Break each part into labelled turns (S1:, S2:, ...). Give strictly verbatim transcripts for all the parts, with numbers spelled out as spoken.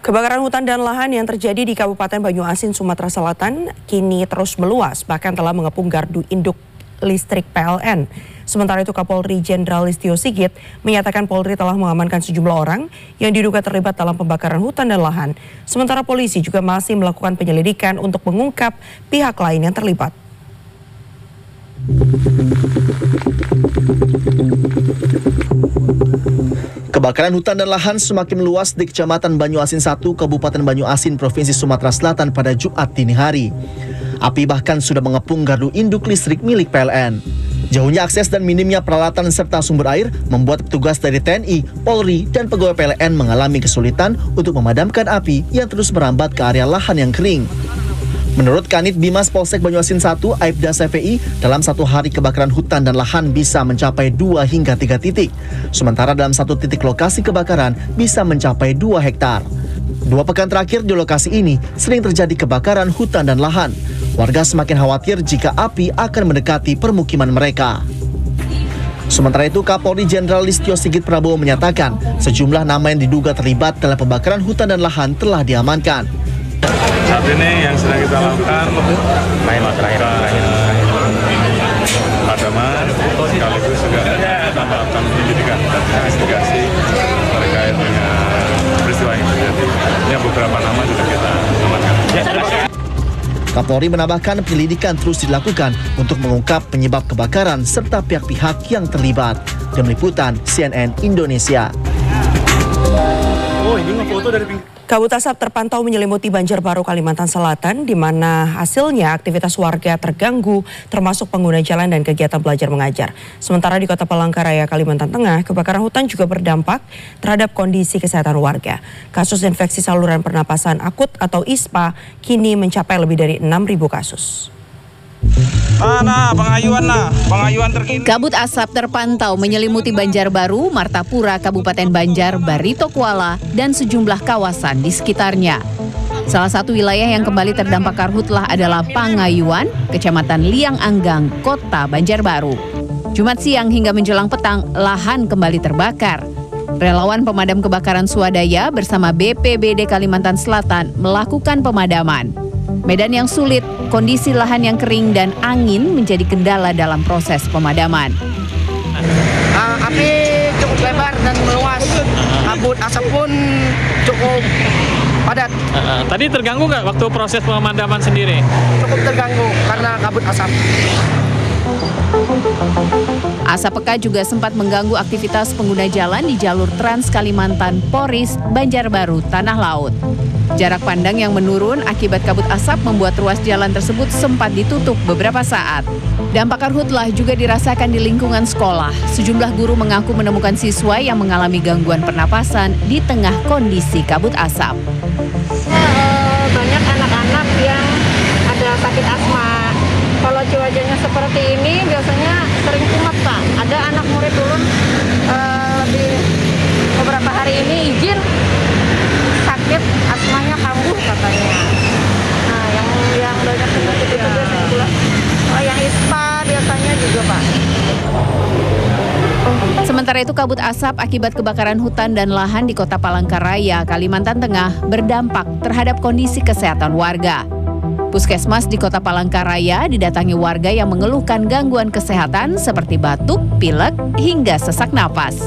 S1: Kebakaran hutan dan lahan yang terjadi di Kabupaten Banyuasin, Sumatera Selatan kini terus meluas, bahkan telah mengepung gardu induk listrik P L N. Sementara itu Kapolri Jenderal Listio Sigit menyatakan Polri telah mengamankan sejumlah orang yang diduga terlibat dalam pembakaran hutan dan lahan. Sementara polisi juga masih melakukan penyelidikan untuk mengungkap pihak lain yang terlibat.
S2: Kebakaran hutan dan lahan semakin meluas di Kecamatan Banyuasin satu, Kabupaten Banyuasin, Provinsi Sumatera Selatan pada Jumat dini hari. Api bahkan sudah mengepung gardu induk listrik milik P L N. Jauhnya akses dan minimnya peralatan serta sumber air membuat petugas dari T N I, Polri, dan pegawai P L N mengalami kesulitan untuk memadamkan api yang terus merambat ke area lahan yang kering. Menurut Kanit Bimas Polsek Banyuasin satu, Aibda C P I, dalam satu hari kebakaran hutan dan lahan bisa mencapai dua hingga tiga titik. Sementara dalam satu titik lokasi kebakaran bisa mencapai dua hektar. Dua pekan terakhir di lokasi ini sering terjadi kebakaran hutan dan lahan. Warga semakin khawatir jika api akan mendekati permukiman mereka. Sementara itu, Kapolri Jenderal Listio Sigit Prabowo menyatakan sejumlah nama yang diduga terlibat dalam pembakaran hutan dan lahan telah diamankan.
S3: Saat ini yang sedang kita lakukan main terakhir pemadaman, sekaligus juga melakukan penyelidikan dan investigasi terkait dengan peristiwa yang terjadi. Ini beberapa nama sudah kita amankan.
S2: Kapolri menambahkan penyelidikan terus dilakukan untuk mengungkap penyebab kebakaran serta pihak-pihak yang terlibat. Tim Liputan C N N Indonesia.
S1: Oh, ini ngefoto dari pinggir. Kabut asap terpantau menyelimuti Banjarbaru, Kalimantan Selatan, di mana hasilnya aktivitas warga terganggu, termasuk pengguna jalan dan kegiatan belajar mengajar. Sementara di Kota Palangkaraya, Kalimantan Tengah, kebakaran hutan juga berdampak terhadap kondisi kesehatan warga. Kasus infeksi saluran pernapasan akut atau I S P A kini mencapai lebih dari enam ribu kasus.
S4: Nah, pengayuan nah, pengayuan terkini.
S5: Kabut asap terpantau menyelimuti Banjarbaru, Martapura, Kabupaten Banjar, Barito Kuala, dan sejumlah kawasan di sekitarnya. Salah satu wilayah yang kembali terdampak karhutlah adalah Pangayuan, Kecamatan Liang Anggang, Kota Banjarbaru. Jumat siang hingga menjelang petang, lahan kembali terbakar. Relawan pemadam kebakaran swadaya bersama B P B D Kalimantan Selatan melakukan pemadaman. Medan yang sulit, kondisi lahan yang kering dan angin menjadi kendala dalam proses pemadaman.
S4: Uh, api cukup lebar dan meluas, kabut asap pun cukup padat.
S6: Uh, uh, tadi terganggu nggak waktu proses pemadaman sendiri?
S4: Cukup terganggu karena kabut asap.
S5: Asap pekat juga sempat mengganggu aktivitas pengguna jalan di jalur Trans Kalimantan, Poris, Banjarbaru, Tanah Laut. Jarak pandang yang menurun akibat kabut asap membuat ruas jalan tersebut sempat ditutup beberapa saat. Dampak karhutlah juga dirasakan di lingkungan sekolah. Sejumlah guru mengaku menemukan siswa yang mengalami gangguan pernapasan di tengah kondisi kabut asap.
S7: Banyak anak-anak yang ada sakit asma. Kalau cuacanya seperti ini biasanya sering kumat, Pak. Ada anak murid turun uh, di beberapa hari ini izin sakit asmanya kambuh katanya. Nah, yang yang banyak penyakit itu biasanya pula. Oh, yang I S P A biasanya juga, Pak.
S5: Sementara itu kabut asap akibat kebakaran hutan dan lahan di Kota Palangkaraya, Kalimantan Tengah berdampak terhadap kondisi kesehatan warga. Puskesmas di Kota Palangkaraya didatangi warga yang mengeluhkan gangguan kesehatan seperti batuk, pilek, hingga sesak napas.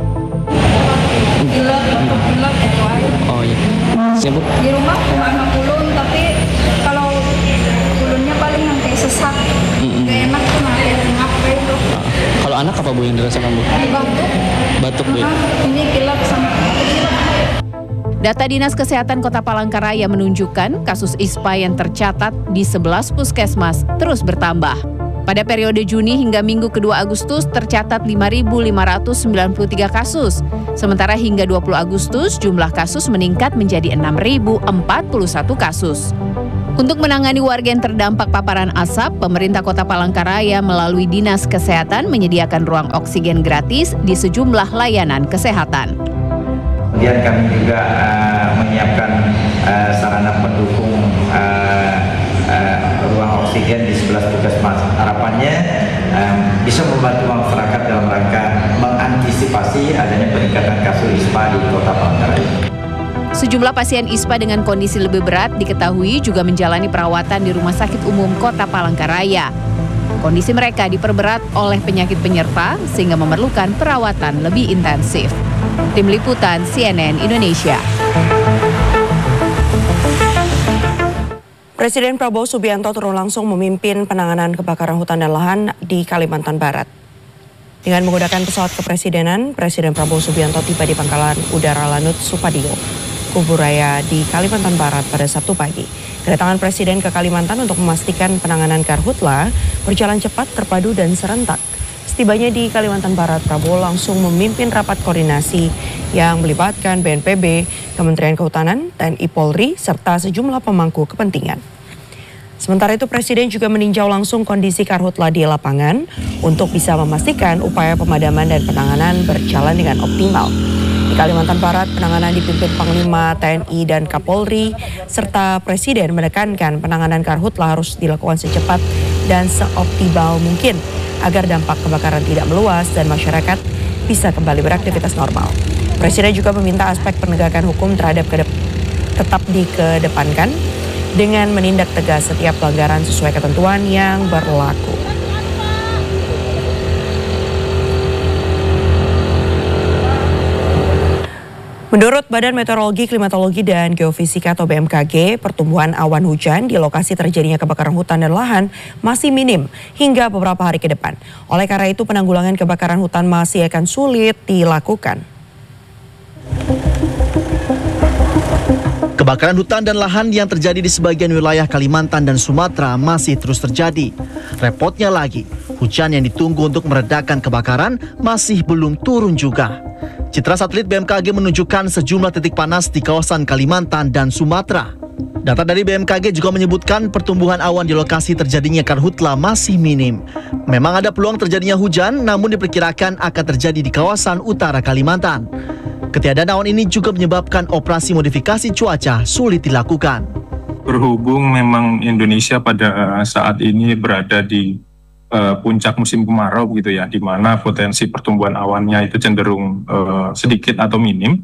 S7: Pilek, pilek itu aja.
S6: Oh iya. Siapa?
S7: Di rumah cuma ulun, tapi kalau ulunnya paling nanti sesak. Mm-hmm. Gak enak tuh nanti ngap kayak itu.
S6: Kalau anak apa Bu yang dirasakan Bu?
S7: Batuk.
S6: Batuk Bu. Ya?
S7: Ini pilek sama pilek.
S5: Data Dinas Kesehatan Kota Palangkaraya menunjukkan kasus I S P A yang tercatat di sebelas puskesmas terus bertambah. Pada periode Juni hingga Minggu kedua Agustus tercatat lima ribu lima ratus sembilan puluh tiga kasus. Sementara hingga dua puluh Agustus jumlah kasus meningkat menjadi enam ribu empat puluh satu kasus. Untuk menangani warga yang terdampak paparan asap, pemerintah Kota Palangkaraya melalui Dinas Kesehatan menyediakan ruang oksigen gratis di sejumlah layanan kesehatan.
S8: Kemudian kami juga uh, menyiapkan uh, sarana pendukung uh, uh, ruang oksigen di sebelas puskesmas. Harapannya um, bisa membantu masyarakat dalam rangka mengantisipasi adanya peningkatan kasus I S P A di Kota Palangkaraya.
S5: Sejumlah pasien I S P A dengan kondisi lebih berat diketahui juga menjalani perawatan di Rumah Sakit Umum Kota Palangkaraya. Kondisi mereka diperberat oleh penyakit penyerta sehingga memerlukan perawatan lebih intensif. Tim Liputan C N N Indonesia.
S1: Presiden Prabowo Subianto turun langsung memimpin penanganan kebakaran hutan dan lahan di Kalimantan Barat. Dengan menggunakan pesawat kepresidenan, Presiden Prabowo Subianto tiba di Pangkalan Udara Lanut Supadio, Kuburaya di Kalimantan Barat pada Sabtu pagi. Kedatangan Presiden ke Kalimantan untuk memastikan penanganan karhutla berjalan cepat, terpadu, dan serentak. Setibanya di Kalimantan Barat, Prabowo langsung memimpin rapat koordinasi yang melibatkan B N P B, Kementerian Kehutanan, T N I Polri, serta sejumlah pemangku kepentingan. Sementara itu Presiden juga meninjau langsung kondisi karhutla di lapangan untuk bisa memastikan upaya pemadaman dan penanganan berjalan dengan optimal. Di Kalimantan Barat, penanganan dipimpin Panglima T N I dan Kapolri, serta Presiden menekankan penanganan karhutla harus dilakukan secepat dan seoptimal mungkin agar dampak kebakaran tidak meluas dan masyarakat bisa kembali beraktivitas normal. Presiden juga meminta aspek penegakan hukum terhadap kedep tetap dikedepankan dengan menindak tegas setiap pelanggaran sesuai ketentuan yang berlaku. Menurut Badan Meteorologi, Klimatologi, dan Geofisika atau B M K G, pertumbuhan awan hujan di lokasi terjadinya kebakaran hutan dan lahan masih minim hingga beberapa hari ke depan. Oleh karena itu, penanggulangan kebakaran hutan masih akan sulit dilakukan.
S2: Kebakaran hutan dan lahan yang terjadi di sebagian wilayah Kalimantan dan Sumatera masih terus terjadi. Repotnya lagi, hujan yang ditunggu untuk meredakan kebakaran masih belum turun juga. Citra satelit B M K G menunjukkan sejumlah titik panas di kawasan Kalimantan dan Sumatera. Data dari B M K G juga menyebutkan pertumbuhan awan di lokasi terjadinya karhutla masih minim. Memang ada peluang terjadinya hujan, namun diperkirakan akan terjadi di kawasan utara Kalimantan. Ketiadaan awan ini juga menyebabkan operasi modifikasi cuaca sulit dilakukan.
S3: Berhubung memang Indonesia pada saat ini berada di Uh, puncak musim kemarau gitu ya, di mana potensi pertumbuhan awannya itu cenderung uh, sedikit atau minim.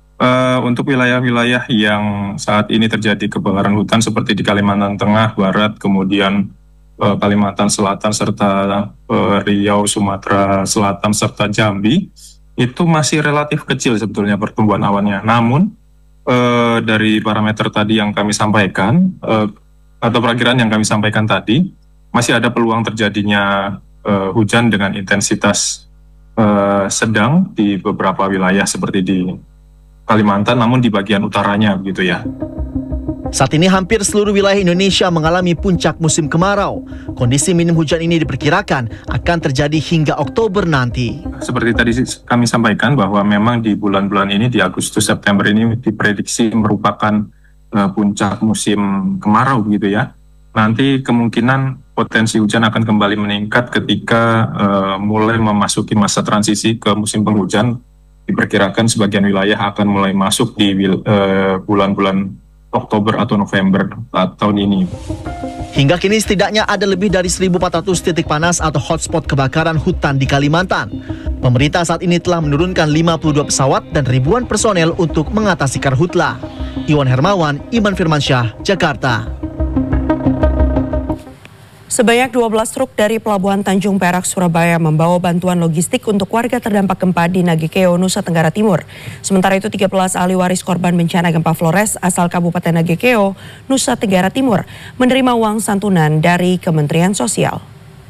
S3: Uh, untuk wilayah-wilayah yang saat ini terjadi kebakaran hutan seperti di Kalimantan Tengah, Barat, kemudian uh, Kalimantan Selatan, serta uh, Riau, Sumatera Selatan, serta Jambi, itu masih relatif kecil sebetulnya pertumbuhan awannya. Namun uh, dari parameter tadi yang kami sampaikan, uh, atau perakiraan yang kami sampaikan tadi, masih ada peluang terjadinya uh, hujan dengan intensitas uh, sedang di beberapa wilayah seperti di Kalimantan, namun di bagian utaranya begitu ya.
S2: Saat ini hampir seluruh wilayah Indonesia mengalami puncak musim kemarau. Kondisi minim hujan ini diperkirakan akan terjadi hingga Oktober nanti.
S3: Seperti tadi kami sampaikan bahwa memang di bulan-bulan ini, di Agustus September ini diprediksi merupakan uh, puncak musim kemarau begitu ya. Nanti kemungkinan potensi hujan akan kembali meningkat ketika uh, mulai memasuki masa transisi ke musim penghujan. Diperkirakan sebagian wilayah akan mulai masuk di uh, bulan-bulan Oktober atau November tahun ini.
S2: Hingga kini setidaknya ada lebih dari seribu empat ratus titik panas atau hotspot kebakaran hutan di Kalimantan. Pemerintah saat ini telah menurunkan lima puluh dua pesawat dan ribuan personel untuk mengatasi karhutla. Iwan Hermawan, Iman Firmansyah, Jakarta.
S1: Sebanyak dua belas truk dari Pelabuhan Tanjung Perak, Surabaya membawa bantuan logistik untuk warga terdampak gempa di Nagekeo, Nusa Tenggara Timur. Sementara itu tiga belas ahli waris korban bencana gempa Flores asal Kabupaten Nagekeo, Nusa Tenggara Timur menerima uang santunan dari Kementerian Sosial.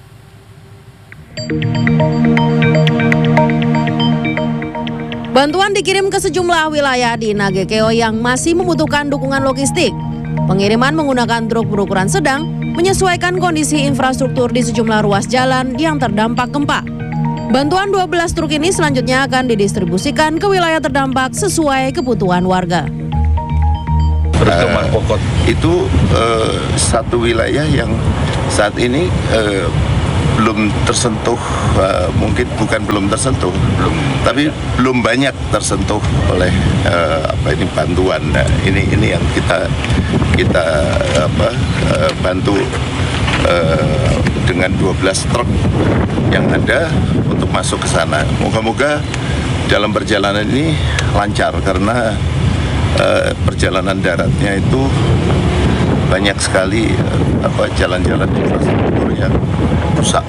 S9: Bantuan dikirim ke sejumlah wilayah di Nagekeo yang masih membutuhkan dukungan logistik. Pengiriman menggunakan truk berukuran sedang menyesuaikan kondisi infrastruktur di sejumlah ruas jalan yang terdampak gempa. Bantuan dua belas truk ini selanjutnya akan didistribusikan ke wilayah terdampak sesuai kebutuhan warga.
S10: Pertemuan uh, pokok itu uh, satu wilayah yang saat ini uh, belum tersentuh, uh, mungkin bukan belum tersentuh, belum, tapi belum banyak tersentuh oleh uh, apa ini bantuan. Nah, ini ini yang kita kita apa uh, bantu uh, dengan dua belas truk yang ada untuk masuk ke sana. Moga-moga dalam perjalanan ini lancar karena uh, perjalanan daratnya itu banyak sekali uh, apa jalan-jalan infrastruktur yang rusak.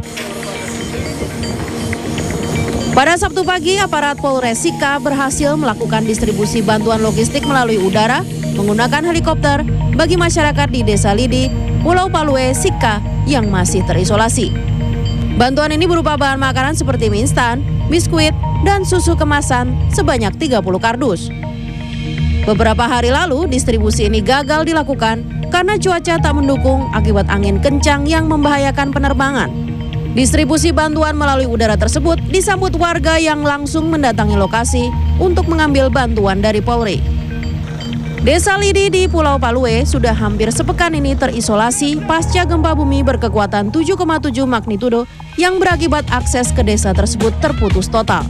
S9: Pada Sabtu pagi, aparat Polres Sika berhasil melakukan distribusi bantuan logistik melalui udara menggunakan helikopter bagi masyarakat di Desa Lidi, Pulau Palue, Sika yang masih terisolasi. Bantuan ini berupa bahan makanan seperti mie instan, biskuit, dan susu kemasan sebanyak tiga puluh kardus. Beberapa hari lalu, distribusi ini gagal dilakukan karena cuaca tak mendukung akibat angin kencang yang membahayakan penerbangan. Distribusi bantuan melalui udara tersebut disambut warga yang langsung mendatangi lokasi untuk mengambil bantuan dari Polri. Desa Lidi di Pulau Palue sudah hampir sepekan ini terisolasi pasca gempa bumi berkekuatan tujuh koma tujuh magnitudo yang berakibat akses ke desa tersebut terputus total.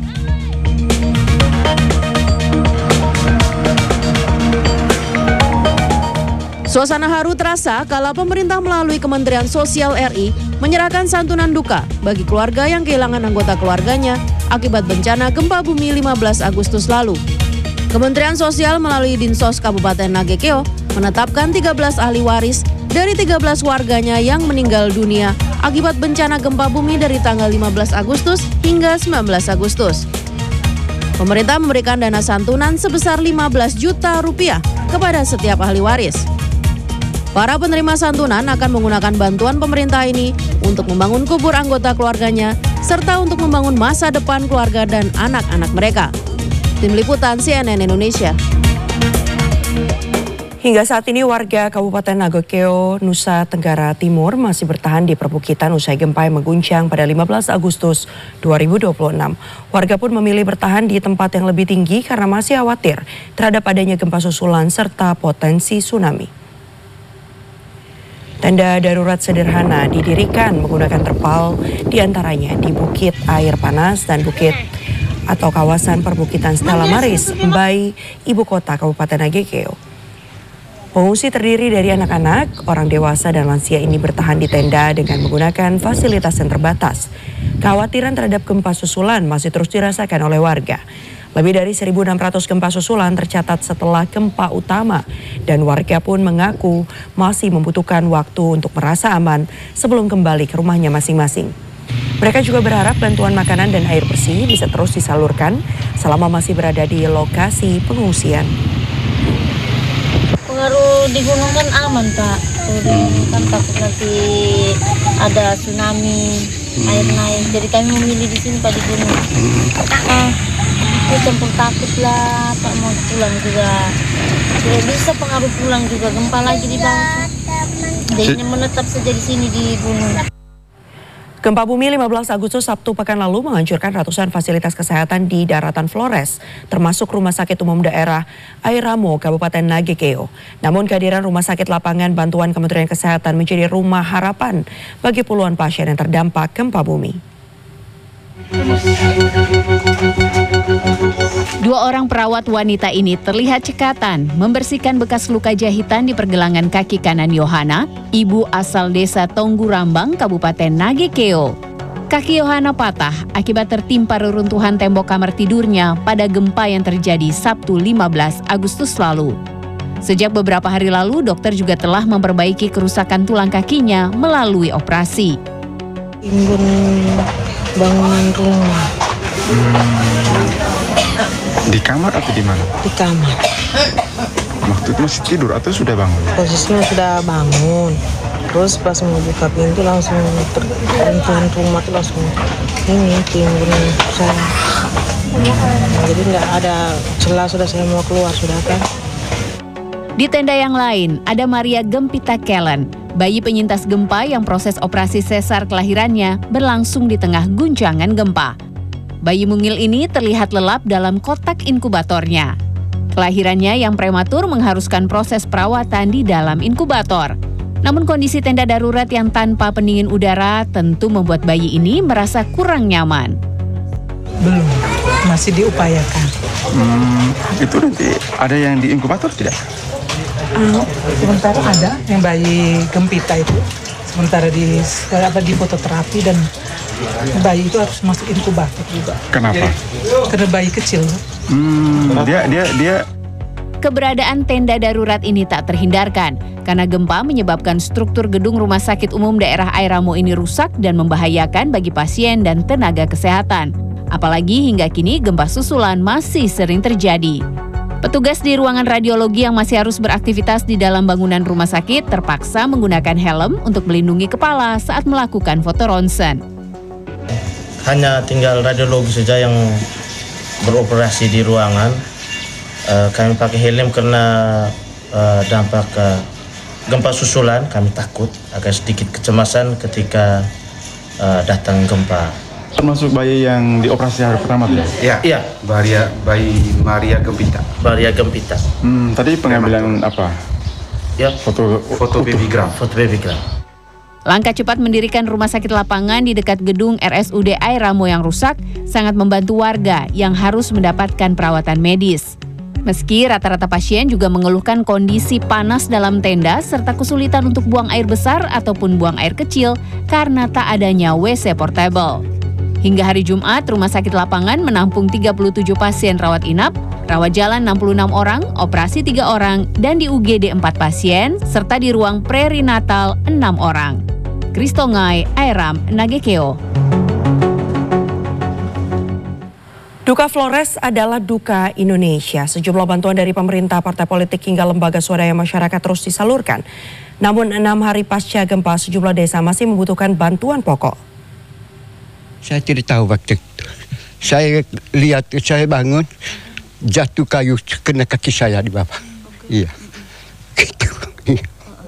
S9: Suasana haru terasa kala pemerintah melalui Kementerian Sosial R I menyerahkan santunan duka bagi keluarga yang kehilangan anggota keluarganya akibat bencana gempa bumi lima belas Agustus lalu. Kementerian Sosial melalui Dinsos Kabupaten Nagekeo menetapkan tiga belas ahli waris dari tiga belas warganya yang meninggal dunia akibat bencana gempa bumi dari tanggal lima belas Agustus hingga sembilan belas Agustus. Pemerintah memberikan dana santunan sebesar lima belas juta rupiah kepada setiap ahli waris. Para penerima santunan akan menggunakan bantuan pemerintah ini untuk membangun kubur anggota keluarganya serta untuk membangun masa depan keluarga dan anak-anak mereka. Tim Liputan C N N Indonesia.
S1: Hingga saat ini warga Kabupaten Nagekeo, Nusa Tenggara Timur masih bertahan di perbukitan usai gempa yang mengguncang pada lima belas Agustus dua ribu dua puluh enam. Warga pun memilih bertahan di tempat yang lebih tinggi karena masih khawatir terhadap adanya gempa susulan serta potensi tsunami. Tenda darurat sederhana didirikan menggunakan terpal diantaranya di Bukit Air Panas dan Bukit atau kawasan perbukitan Stella Maris, Mbai, ibu kota Kabupaten Nagekeo. Pengungsi terdiri dari anak-anak, orang dewasa dan lansia ini bertahan di tenda dengan menggunakan fasilitas yang terbatas. Kekhawatiran terhadap gempa susulan masih terus dirasakan oleh warga. Lebih dari seribu enam ratus gempa susulan tercatat setelah gempa utama dan warga pun mengaku masih membutuhkan waktu untuk merasa aman sebelum kembali ke rumahnya masing-masing. Mereka juga berharap bantuan makanan dan air bersih bisa terus disalurkan selama masih berada di lokasi pengungsian.
S11: Pengaruh di gunung kan aman, Pak. Kan takut nanti ada tsunami, air naik. Jadi kami memilih di sini, Pak, di gunung. Ah, itu campur takut lah, Pak, mau pulang juga. Tidak bisa pengaruh pulang juga, gempa lagi di bawah. Jadinya menetap saja di sini di gunung.
S1: Gempa bumi lima belas Agustus Sabtu pekan lalu menghancurkan ratusan fasilitas kesehatan di daratan Flores, termasuk Rumah Sakit Umum Daerah Airamo, Kabupaten Nagekeo. Namun kehadiran Rumah Sakit Lapangan Bantuan Kementerian Kesehatan menjadi rumah harapan bagi puluhan pasien yang terdampak gempa bumi.
S5: Dua orang perawat wanita ini terlihat cekatan membersihkan bekas luka jahitan di pergelangan kaki kanan Yohana, ibu asal desa Tonggurambang, Kabupaten Nagekeo. Kaki Yohana patah akibat tertimpa reruntuhan tembok kamar tidurnya pada gempa yang terjadi Sabtu lima belas Agustus lalu. Sejak beberapa hari lalu, dokter juga telah memperbaiki kerusakan tulang kakinya melalui operasi.
S7: Timbun bangunan rumah.
S12: Hmm. Di kamar atau di mana?
S7: Di kamar.
S12: Waktu itu masih tidur atau sudah bangun?
S7: Posisinya sudah bangun. Terus pas mau buka pintu langsung terbenturan rumah itu langsung ini timbun saya. Jadi nggak ada celah, sudah saya mau keluar sudah kan.
S5: Di tenda yang lain ada Maria Gempita Kellen, bayi penyintas gempa yang proses operasi sesar kelahirannya berlangsung di tengah guncangan gempa. Bayi mungil ini terlihat lelap dalam kotak inkubatornya. Kelahirannya yang prematur mengharuskan proses perawatan di dalam inkubator. Namun kondisi tenda darurat yang tanpa pendingin udara tentu membuat bayi ini merasa kurang nyaman.
S13: Belum, masih diupayakan.
S12: Hmm, itu nanti ada yang di inkubator tidak?
S13: Uh, sementara ada yang bayi Gempita itu. Sementara di apa di fototerapi dan bayi itu harus masuk inkubator juga.
S12: Kenapa?
S13: Karena bayi kecil.
S12: Hmm, dia dia dia
S5: Keberadaan tenda darurat ini tak terhindarkan karena gempa menyebabkan struktur gedung Rumah Sakit Umum Daerah Airamo ini rusak dan membahayakan bagi pasien dan tenaga kesehatan. Apalagi hingga kini gempa susulan masih sering terjadi. Petugas di ruangan radiologi yang masih harus beraktivitas di dalam bangunan rumah sakit terpaksa menggunakan helm untuk melindungi kepala saat melakukan foto ronsen.
S14: Hanya tinggal radiologi saja yang beroperasi di ruangan. Uh, kami pakai helm karena uh, dampak uh, gempa susulan. Kami takut, agak sedikit kecemasan ketika uh, datang gempa.
S12: Termasuk bayi yang dioperasi hari pertama tuh?
S14: Ya, iya.
S12: Maria, bayi Maria Gempita.
S14: Maria Gempita.
S12: Hmm, tadi pengambilan apa?
S14: Ya,
S12: foto foto babygram.
S14: Foto babygram.
S5: Langkah cepat mendirikan rumah sakit lapangan di dekat gedung R S U D Airamo yang rusak sangat membantu warga yang harus mendapatkan perawatan medis. Meski rata-rata pasien juga mengeluhkan kondisi panas dalam tenda serta kesulitan untuk buang air besar ataupun buang air kecil karena tak adanya W C portable. Hingga hari Jumat, rumah sakit lapangan menampung tiga puluh tujuh pasien rawat inap, rawat jalan enam puluh enam orang, operasi tiga orang, dan di U G D empat pasien, serta di ruang perinatal enam orang. Kristongai, Airam, Nagekeo.
S1: Duka Flores adalah duka Indonesia. Sejumlah bantuan dari pemerintah, partai politik hingga lembaga swadaya masyarakat terus disalurkan. Namun enam hari pasca gempa sejumlah desa masih membutuhkan bantuan pokok.
S15: Saya tidak tahu waktu itu. Saya lihat, saya bangun, jatuh kayu kena kaki saya di bawah. Iya. Gitu. Iya.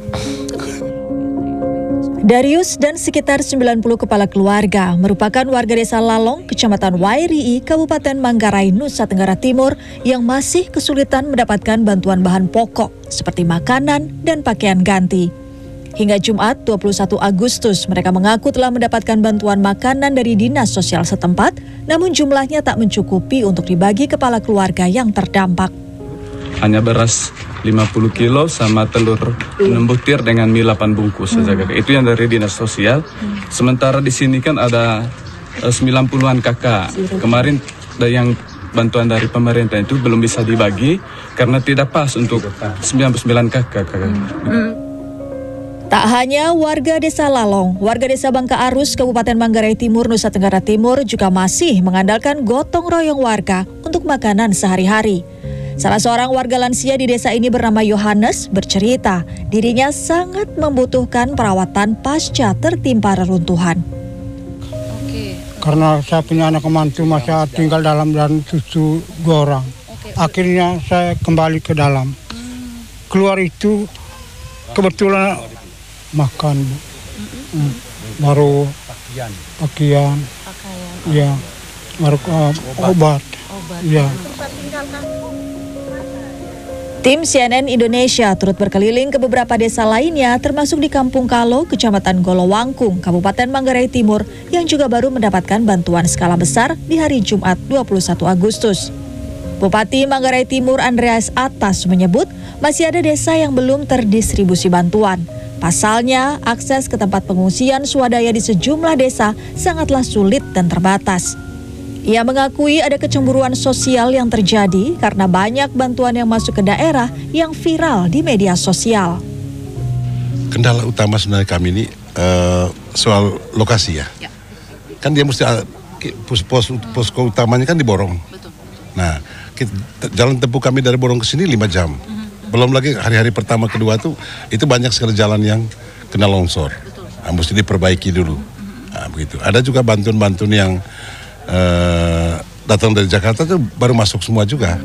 S16: Darius dan sekitar sembilan puluh kepala keluarga merupakan warga desa Lalong, Kecamatan Wairii, Kabupaten Manggarai, Nusa Tenggara Timur yang masih kesulitan mendapatkan bantuan bahan pokok seperti makanan dan pakaian ganti. Hingga Jumat dua puluh satu Agustus mereka mengaku telah mendapatkan bantuan makanan dari Dinas Sosial setempat, namun jumlahnya tak mencukupi untuk dibagi kepala keluarga yang terdampak.
S17: Hanya beras lima puluh kilo sama telur enam butir dengan mie delapan bungkus saja. Hmm. Itu yang dari Dinas Sosial. Hmm. Sementara di sini kan ada uh, sembilan puluhan kakak. Kemarin yang bantuan dari pemerintah itu belum bisa dibagi karena tidak pas untuk sembilan puluh sembilan kakak. Hmm.
S16: Tak hanya warga desa Lalong, warga desa Bangka Arus, Kabupaten Manggarai Timur, Nusa Tenggara Timur juga masih mengandalkan gotong royong warga untuk makanan sehari-hari. Salah seorang warga lansia di desa ini bernama Yohanes bercerita, dirinya sangat membutuhkan perawatan pasca tertimpa reruntuhan.
S18: Oke. Karena saya punya anak mantu masih tinggal dalam dan cucu dua orang. Oke. Akhirnya saya kembali ke dalam. Hmm. Keluar itu kebetulan makan, hmm. baru pakaian, pakaian, ya, baru uh, obat, obat. Ya.
S16: Tim C N N Indonesia turut berkeliling ke beberapa desa lainnya termasuk di Kampung Kalo, Kecamatan Golowangkung, Kabupaten Manggarai Timur yang juga baru mendapatkan bantuan skala besar di hari Jumat dua puluh satu Agustus. Bupati Manggarai Timur Andreas Atas menyebut masih ada desa yang belum terdistribusi bantuan. Pasalnya, akses ke tempat pengungsian swadaya di sejumlah desa sangatlah sulit dan terbatas. Ia mengakui ada kecemburuan sosial yang terjadi karena banyak bantuan yang masuk ke daerah yang viral di media sosial.
S19: Kendala utama sebenarnya kami ini uh, soal lokasi ya. ya. Kan dia mesti uh, pos, pos, posko utamanya kan di Borong. Betul. Nah, kita, jalan tempuh kami dari Borong ke sini lima jam. Mm-hmm. Belum lagi hari-hari pertama kedua tuh itu banyak sekali jalan yang kena longsor. Nah, mesti diperbaiki dulu. Mm-hmm. Nah, begitu. Ada juga bantuan-bantuan yang Uh, datang dari Jakarta itu baru masuk semua juga.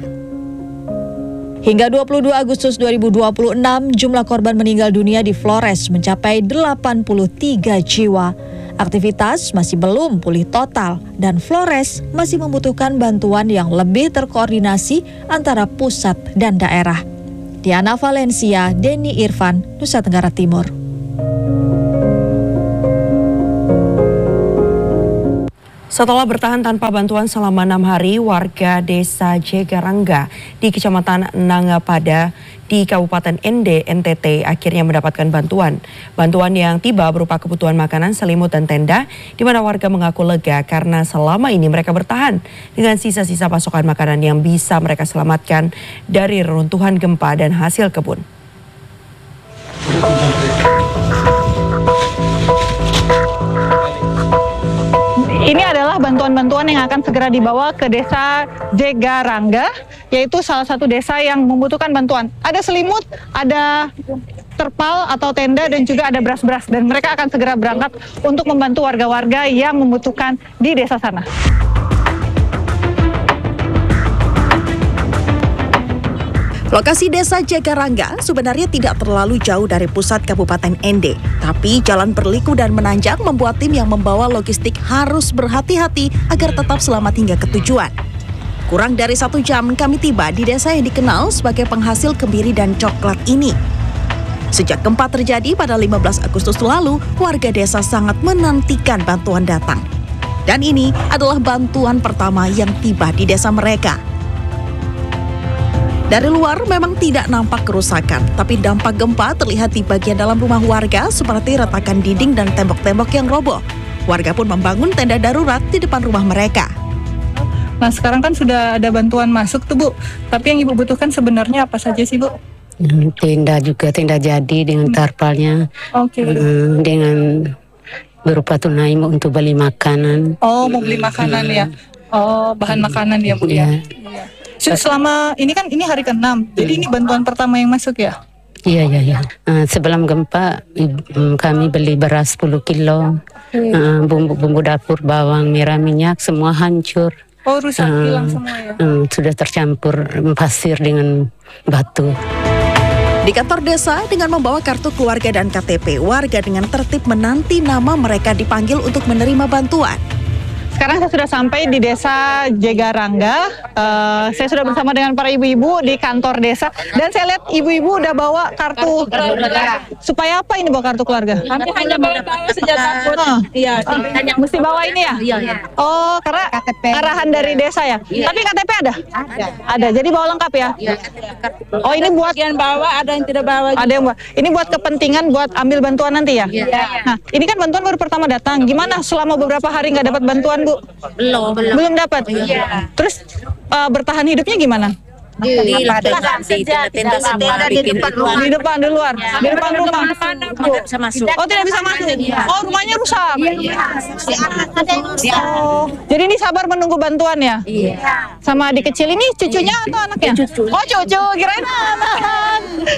S16: Hingga dua puluh dua Agustus dua ribu dua puluh enam, jumlah korban meninggal dunia di Flores mencapai delapan puluh tiga jiwa. Aktivitas masih belum pulih total dan Flores masih membutuhkan bantuan yang lebih terkoordinasi antara pusat dan daerah. Diana Valencia, Denny Irfan, Nusa Tenggara Timur.
S1: Setelah bertahan tanpa bantuan selama enam hari, warga desa Jegarangga di Kecamatan Nangapada di Kabupaten Ende, N T T akhirnya mendapatkan bantuan. Bantuan yang tiba berupa kebutuhan makanan, selimut, dan tenda, di mana warga mengaku lega karena selama ini mereka bertahan dengan sisa-sisa pasokan makanan yang bisa mereka selamatkan dari reruntuhan gempa dan hasil kebun.
S20: Ini adalah bantuan-bantuan yang akan segera dibawa ke desa Jegarangga, yaitu salah satu desa yang membutuhkan bantuan. Ada selimut, ada terpal atau tenda, dan juga ada beras-beras. Dan mereka akan segera berangkat untuk membantu warga-warga yang membutuhkan di desa sana.
S16: Lokasi desa Jegarangga sebenarnya tidak terlalu jauh dari pusat Kabupaten Ende. Tapi jalan berliku dan menanjak membuat tim yang membawa logistik harus berhati-hati agar tetap selamat hingga ke tujuan. Kurang dari satu jam kami tiba di desa yang dikenal sebagai penghasil kemiri dan coklat ini. Sejak gempa terjadi pada lima belas Agustus lalu, warga desa sangat menantikan bantuan datang. Dan ini adalah bantuan pertama yang tiba di desa mereka. Dari luar memang tidak nampak kerusakan, tapi dampak gempa terlihat di bagian dalam rumah warga seperti retakan dinding dan tembok-tembok yang roboh. Warga pun membangun tenda darurat di depan rumah mereka.
S20: Nah, sekarang kan sudah ada bantuan masuk tuh, Bu. Tapi yang Ibu butuhkan sebenarnya apa saja sih, Bu?
S21: Tenda juga, tenda jadi dengan tarpalnya. Oke. Okay. Dengan berupa tunai untuk beli makanan.
S20: Oh, mau beli makanan ya? Oh, bahan makanan ya, Bu ya? Iya. Selama ini kan ini hari keenam, jadi ini bantuan pertama yang masuk ya?
S21: Iya, iya, iya. Uh, sebelum gempa um, kami beli beras sepuluh kilo, uh, bumbu-bumbu dapur, bawang merah, minyak, semua hancur.
S20: Oh, rusak, uh, hilang semua ya?
S21: Um, sudah tercampur pasir dengan batu.
S16: Di kantor desa dengan membawa kartu keluarga dan K T P, warga dengan tertib menanti nama mereka dipanggil untuk menerima bantuan.
S20: Sekarang saya sudah sampai di desa Jegarangga. Uh, saya sudah bersama dengan para ibu-ibu di kantor desa. Dan saya lihat ibu-ibu udah bawa kartu keluarga. Supaya apa ini bawa kartu keluarga?
S7: Kami hanya bawa sejak takut.
S20: Iya, hanya mesti bawa ini ya? Iya, iya. Oh, karena K T P arahan dari desa ya? Iya. Tapi K T P ada? Ada. Ada, jadi bawa lengkap ya? Iya. Oh, ini buat yang bawa, ada yang tidak bawa. Ada yang bawa. Ini buat kepentingan buat ambil bantuan nanti ya? Iya. Nah, ini kan bantuan baru pertama datang. Gimana selama beberapa hari nggak dapat bantuan, Bu?
S11: Belum, belum.
S20: Belum dapat? Iya. Terus uh, bertahan hidupnya gimana?
S11: Di, di, di, tenda tenda di depan rumah.
S20: Di depan, di luar?
S11: Ya.
S20: Di depan rumah?
S11: Tidak bisa masuk.
S20: Oh, tidak bisa masuk?
S11: Ya.
S20: Oh, rumahnya rusak?
S11: Iya. Ya.
S20: Oh, jadi ini sabar menunggu bantuan ya?
S11: Iya.
S20: Sama adik kecil ini cucunya atau anaknya?
S11: Cucu.
S20: Oh, cucu. Kirain anak.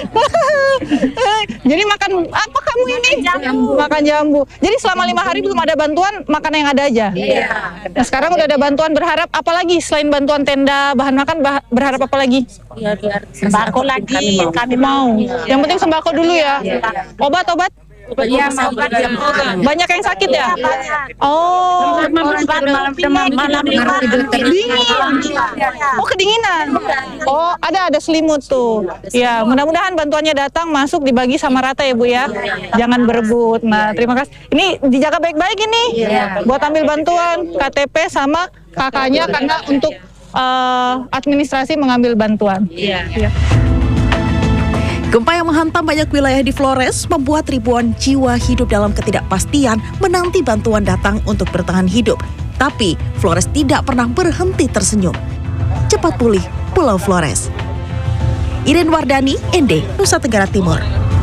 S20: Jadi makan apa kamu ini?
S11: Jambu.
S20: Makan jambu. Jadi selama lima hari belum ada bantuan, makan yang ada aja?
S11: Iya.
S20: Nah, sekarang udah ada bantuan, berharap apa lagi? Selain bantuan tenda, bahan makan, bah berharap apa lagi?
S11: Ya, biar sembako lagi kami,
S20: kami mau. Yang penting sembako dulu ya. Obat-obat?
S11: Iya, obat.
S20: Banyak yang sakit ya? Oh,
S11: malam
S20: dingin. Oh, kedinginan. Oh, ada ada selimut tuh. Ya, mudah-mudahan bantuannya datang, masuk, dibagi sama rata ya, Bu ya. Jangan berebut. Nah, terima kasih. Ini dijaga baik-baik ini. Buat ambil bantuan K T P sama kakaknya karena untuk Uh, administrasi mengambil bantuan.
S11: Iya.
S20: Yeah.
S16: Gempa yang menghantam banyak wilayah di Flores membuat ribuan jiwa hidup dalam ketidakpastian menanti bantuan datang untuk bertahan hidup. Tapi Flores tidak pernah berhenti tersenyum. Cepat pulih Pulau Flores. Iren Wardani, Ende, Nusa Tenggara Timur.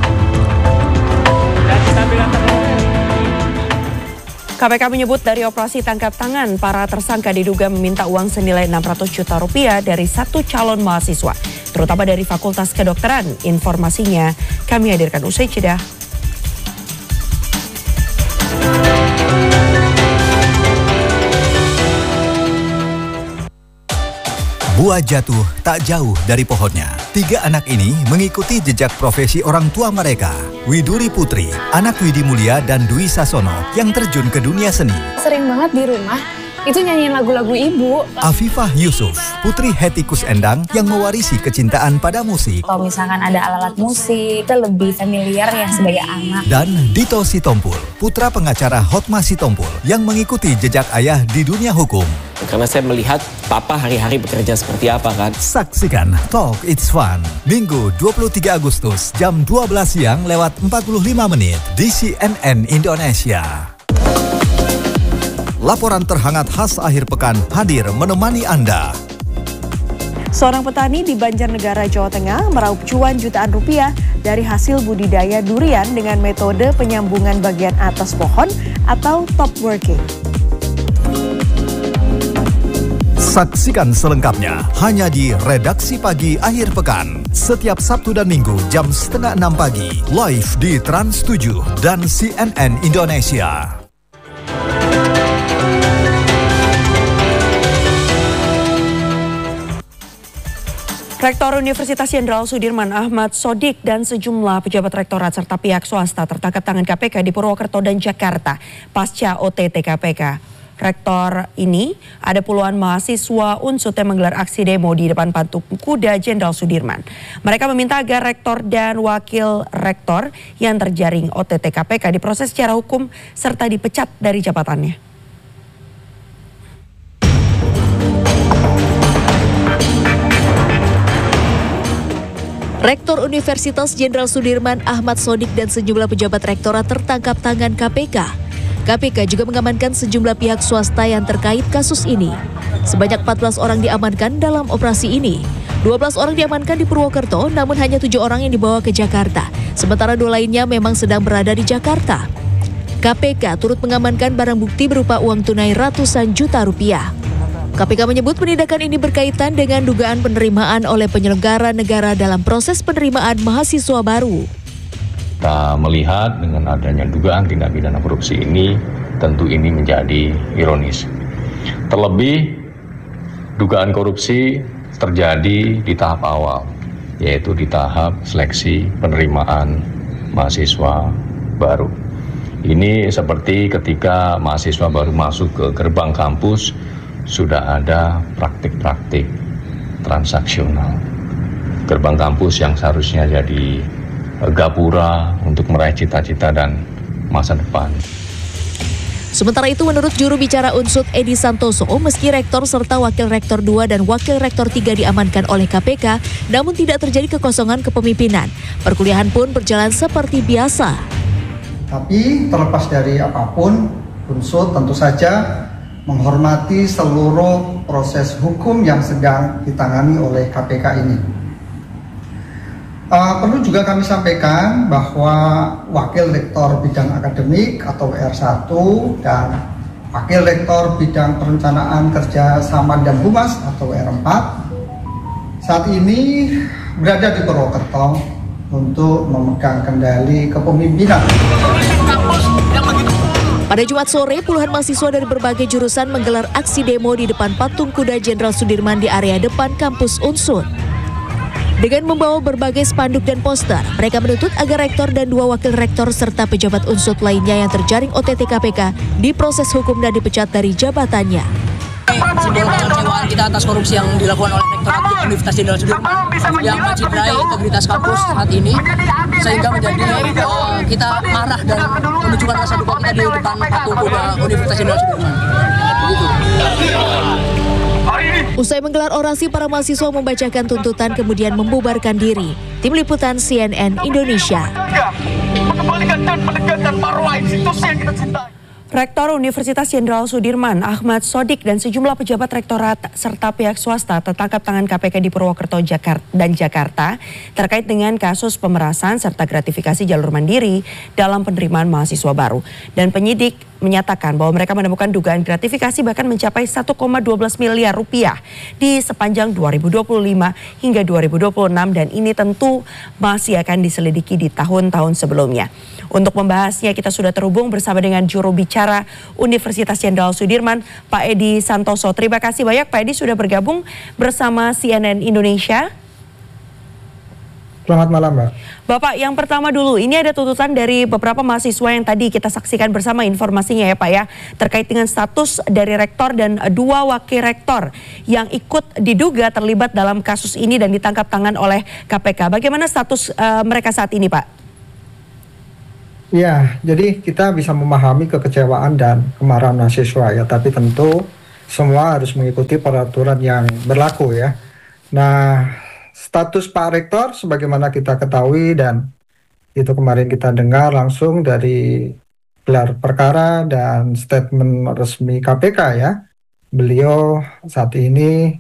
S1: K P K menyebut dari operasi tangkap tangan, para tersangka diduga meminta uang senilai enam ratus juta rupiah dari satu calon mahasiswa, terutama dari Fakultas Kedokteran. Informasinya kami hadirkan usai jeda.
S22: Buah jatuh tak jauh dari pohonnya. Tiga anak ini mengikuti jejak profesi orang tua mereka. Widuri Putri, anak Widi Mulia dan Dwi Sasono yang terjun ke dunia seni.
S23: Sering banget di rumah
S4: itu nyanyiin lagu-lagu ibu.
S22: Afifah Yusuf, putri Hetikus Endang yang mewarisi kecintaan pada musik.
S4: Kalau misalkan ada alat-alat musik, kita lebih familiar ya sebagai anak.
S22: Dan Dito Sitompul, putra pengacara Hotma Sitompul yang mengikuti jejak ayah di dunia hukum.
S6: Karena saya melihat papa hari-hari bekerja seperti apa kan.
S22: Saksikan Talk It's Fun, Minggu dua puluh tiga Agustus jam dua belas siang lewat empat puluh lima menit di C N N Indonesia. Laporan terhangat khas akhir pekan hadir menemani Anda.
S23: Seorang petani di Banjarnegara, Jawa Tengah meraup cuan jutaan rupiah dari hasil budidaya durian dengan metode penyambungan bagian atas pohon atau top working.
S22: Saksikan selengkapnya hanya di Redaksi Pagi Akhir Pekan. Setiap Sabtu dan Minggu jam setengah enam pagi. Live di Trans tujuh dan C N N Indonesia.
S1: Rektor Universitas Jenderal Sudirman Ahmad Sodik dan sejumlah pejabat rektorat serta pihak swasta tertangkap tangan K P K di Purwokerto dan Jakarta pasca O T T K P K. Rektor ini ada puluhan mahasiswa Unsud yang menggelar aksi demo di depan patung kuda Jenderal Sudirman. Mereka meminta agar rektor dan wakil rektor yang terjaring O T T K P K diproses secara hukum serta dipecat dari jabatannya.
S16: Rektor Universitas Jenderal Sudirman Ahmad Sodik dan sejumlah pejabat rektorat tertangkap tangan K P K. K P K juga mengamankan sejumlah pihak swasta yang terkait kasus ini. Sebanyak empat belas orang diamankan dalam operasi ini. dua belas orang diamankan di Purwokerto, namun hanya tujuh orang yang dibawa ke Jakarta. Sementara dua lainnya memang sedang berada di Jakarta. K P K turut mengamankan barang bukti berupa uang tunai ratusan juta rupiah. K P K menyebut penindakan ini berkaitan dengan dugaan penerimaan oleh penyelenggara negara dalam proses penerimaan mahasiswa baru.
S24: Kita melihat dengan adanya dugaan tindak pidana korupsi ini, tentu ini menjadi ironis. Terlebih, dugaan korupsi terjadi di tahap awal, yaitu di tahap seleksi penerimaan mahasiswa baru. Ini seperti ketika mahasiswa baru masuk ke gerbang kampus, sudah ada praktik-praktik transaksional. Gerbang kampus yang seharusnya jadi gapura untuk meraih cita-cita dan masa depan.
S16: Sementara itu menurut juru bicara Unsud Edi Santoso, meski rektor serta wakil rektor dua dan wakil rektor tiga diamankan oleh K P K, namun tidak terjadi kekosongan kepemimpinan. Perkuliahan pun berjalan seperti biasa.
S25: Tapi terlepas dari apapun, Unsud tentu saja menghormati seluruh proses hukum yang sedang ditangani oleh K P K ini. Uh, perlu juga kami sampaikan bahwa Wakil Rektor Bidang Akademik atau W R satu dan Wakil Rektor Bidang Perencanaan Kerja Sama dan Humas atau W R empat saat ini berada di Purwokerto untuk memegang kendali kepemimpinan.
S16: Pada Jumat sore, puluhan mahasiswa dari berbagai jurusan menggelar aksi demo di depan patung kuda Jenderal Sudirman di area depan kampus Unsud. Dengan membawa berbagai spanduk dan poster, mereka menuntut agar rektor dan dua wakil rektor serta pejabat Unsud lainnya yang terjaring O T T K P K diproses hukum dan dipecat dari jabatannya.
S26: Simbol kekecewaan kita atas korupsi yang dilakukan oleh Rektorat Universitas Jenderal Sudirman yang mencederai integritas kampus saat ini, sehingga menjadi uh, kita marah dan menunjukkan rasa duka kita di depan patung kuda Universitas Jenderal Sudirman. Begitu.
S16: Usai menggelar orasi, para mahasiswa membacakan tuntutan kemudian membubarkan diri. Tim Liputan C N N Indonesia.
S27: Mengembalikan dan menegakkan marwah institusi yang kita cintai.
S1: Rektor Universitas Jenderal Sudirman Ahmad Sodik dan sejumlah pejabat rektorat serta pihak swasta tertangkap tangan K P K di Purwokerto Jakarta dan Jakarta terkait dengan kasus pemerasan serta gratifikasi jalur mandiri dalam penerimaan mahasiswa baru. Dan penyidik menyatakan bahwa mereka menemukan dugaan gratifikasi bahkan mencapai satu koma satu dua miliar rupiah di sepanjang dua ribu dua puluh lima hingga dua ribu dua puluh enam, dan ini tentu masih akan diselidiki di tahun-tahun sebelumnya. Untuk membahasnya kita sudah terhubung bersama dengan juru bicara Universitas Jenderal Sudirman, Pak Edi Santoso. Terima kasih banyak Pak Edi sudah bergabung bersama C N N Indonesia.
S25: Selamat malam, Mbak.
S1: Bapak, yang pertama dulu, ini ada tuntutan dari beberapa mahasiswa yang tadi kita saksikan bersama informasinya ya Pak ya, terkait dengan status dari rektor dan dua wakil rektor yang ikut diduga terlibat dalam kasus ini dan ditangkap tangan oleh K P K. Bagaimana status uh, mereka saat ini, Pak?
S25: Ya, jadi kita bisa memahami kekecewaan dan kemarahan mahasiswa ya, tapi tentu semua harus mengikuti peraturan yang berlaku ya. Nah, status Pak Rektor sebagaimana kita ketahui dan itu kemarin kita dengar langsung dari gelar perkara dan statement resmi K P K ya. Beliau saat ini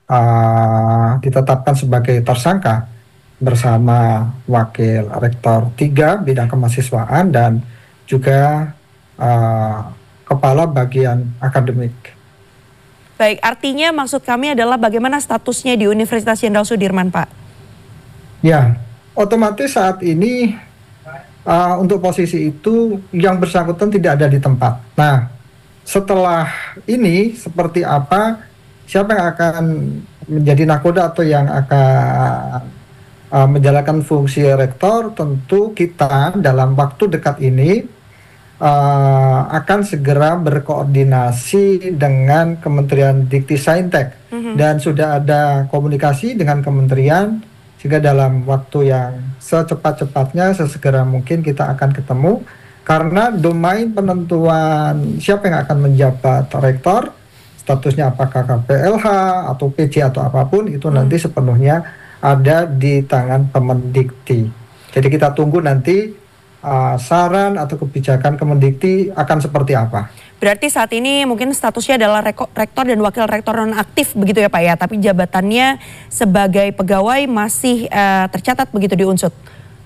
S25: uh, ditetapkan sebagai tersangka bersama Wakil Rektor tiga bidang kemahasiswaan dan juga uh, Kepala Bagian Akademik.
S1: Baik, artinya maksud kami adalah bagaimana statusnya di Universitas Jenderal Sudirman, Pak?
S25: Ya, otomatis saat ini uh, untuk posisi itu yang bersangkutan tidak ada di tempat. Nah, setelah ini seperti apa, siapa yang akan menjadi nakoda atau yang akan uh, menjalankan fungsi rektor, tentu kita dalam waktu dekat ini Uh, akan segera berkoordinasi dengan Kementerian Dikti-Saintek mm-hmm. dan sudah ada komunikasi dengan kementerian sehingga dalam waktu yang secepat-cepatnya sesegera mungkin kita akan ketemu karena domain penentuan siapa yang akan menjabat rektor, statusnya apakah K P L H atau P J atau apapun itu mm. nanti sepenuhnya ada di tangan Kemendikti. Jadi kita tunggu nanti Uh, saran atau kebijakan Kemendikti akan seperti apa.
S1: Berarti saat ini mungkin statusnya adalah rektor dan wakil rektor nonaktif begitu ya Pak ya, tapi jabatannya sebagai pegawai masih uh, tercatat begitu di Unsud?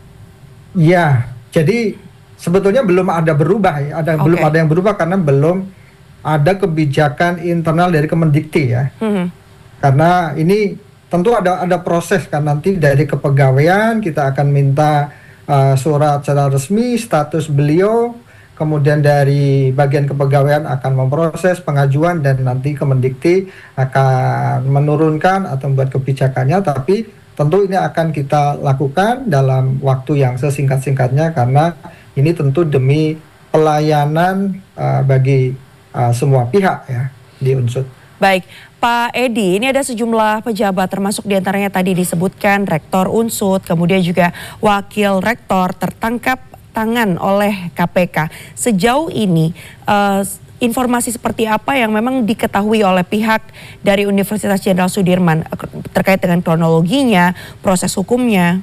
S25: Ya, jadi sebetulnya belum ada berubah ya, ada okay. belum ada yang berubah karena belum ada kebijakan internal dari Kemendikti ya. Mm-hmm. Karena ini tentu ada ada proses kan nanti dari kepegawaian kita akan minta Uh, surat secara resmi status beliau, kemudian dari bagian kepegawaian akan memproses pengajuan dan nanti Kemendikti akan menurunkan atau membuat kebijakannya, tapi tentu ini akan kita lakukan dalam waktu yang sesingkat-singkatnya karena ini tentu demi pelayanan uh, bagi uh, semua pihak ya di Unsud.
S1: Baik, Pak Edi, ini ada sejumlah pejabat termasuk diantaranya tadi disebutkan Rektor Unsud, kemudian juga Wakil Rektor tertangkap tangan oleh K P K. Sejauh ini uh, informasi seperti apa yang memang diketahui oleh pihak dari Universitas Jenderal Sudirman terkait dengan kronologinya, proses hukumnya?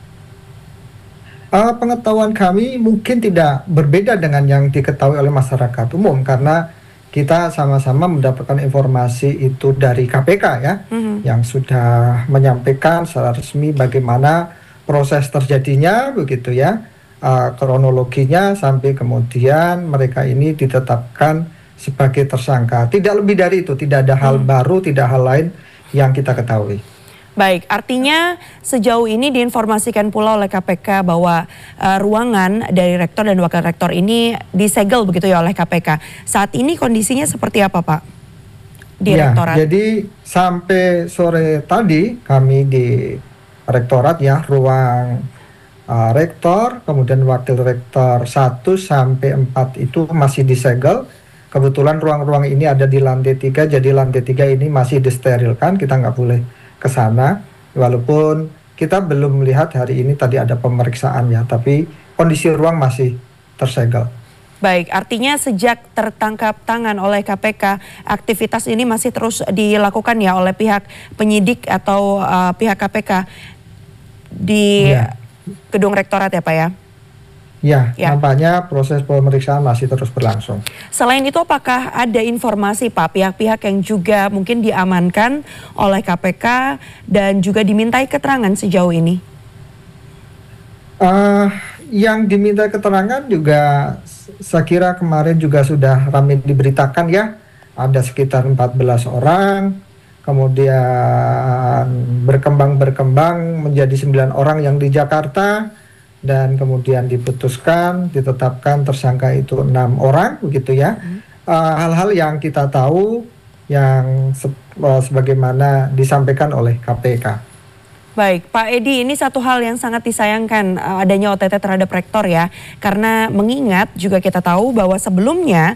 S25: Uh, pengetahuan kami mungkin tidak berbeda dengan yang diketahui oleh masyarakat umum karena kita sama-sama mendapatkan informasi itu dari K P K ya, mm-hmm. yang sudah menyampaikan secara resmi bagaimana proses terjadinya begitu ya, uh, kronologinya sampai kemudian mereka ini ditetapkan sebagai tersangka. Tidak lebih dari itu, tidak ada hal mm. baru, tidak hal lain yang kita ketahui.
S1: Baik, artinya sejauh ini diinformasikan pula oleh K P K bahwa uh, ruangan dari rektor dan wakil rektor ini disegel begitu ya oleh K P K. Saat ini kondisinya seperti apa Pak? Di
S25: ya,
S1: rektorat.
S25: Jadi sampai sore tadi kami di rektorat ya, ruang uh, rektor, kemudian wakil rektor satu sampai empat itu masih disegel. Kebetulan ruang-ruang ini ada di lantai tiga, jadi lantai tiga ini masih disterilkan, kita nggak boleh ke sana, walaupun kita belum melihat hari ini tadi ada pemeriksaan ya, tapi kondisi ruang masih tersegel.
S1: Baik, artinya sejak tertangkap tangan oleh K P K, aktivitas ini masih terus dilakukan ya oleh pihak penyidik atau uh, pihak K P K di ya. Gedung Rektorat ya Pak ya?
S25: Ya, ya, nampaknya proses pemeriksaan masih terus berlangsung.
S1: Selain itu apakah ada informasi Pak, pihak-pihak yang juga mungkin diamankan oleh K P K dan juga dimintai keterangan sejauh ini?
S25: Uh, yang diminta keterangan juga saya kira kemarin juga sudah ramai diberitakan ya. Ada sekitar empat belas orang, kemudian berkembang-berkembang menjadi sembilan orang yang di Jakarta. Dan kemudian diputuskan, ditetapkan tersangka itu enam orang, begitu ya. Hmm. Uh, hal-hal yang kita tahu, yang se uh, sebagaimana disampaikan oleh K P K.
S1: Baik, Pak Edi, ini satu hal yang sangat disayangkan uh, adanya O T T terhadap rektor ya. Karena mengingat juga kita tahu bahwa sebelumnya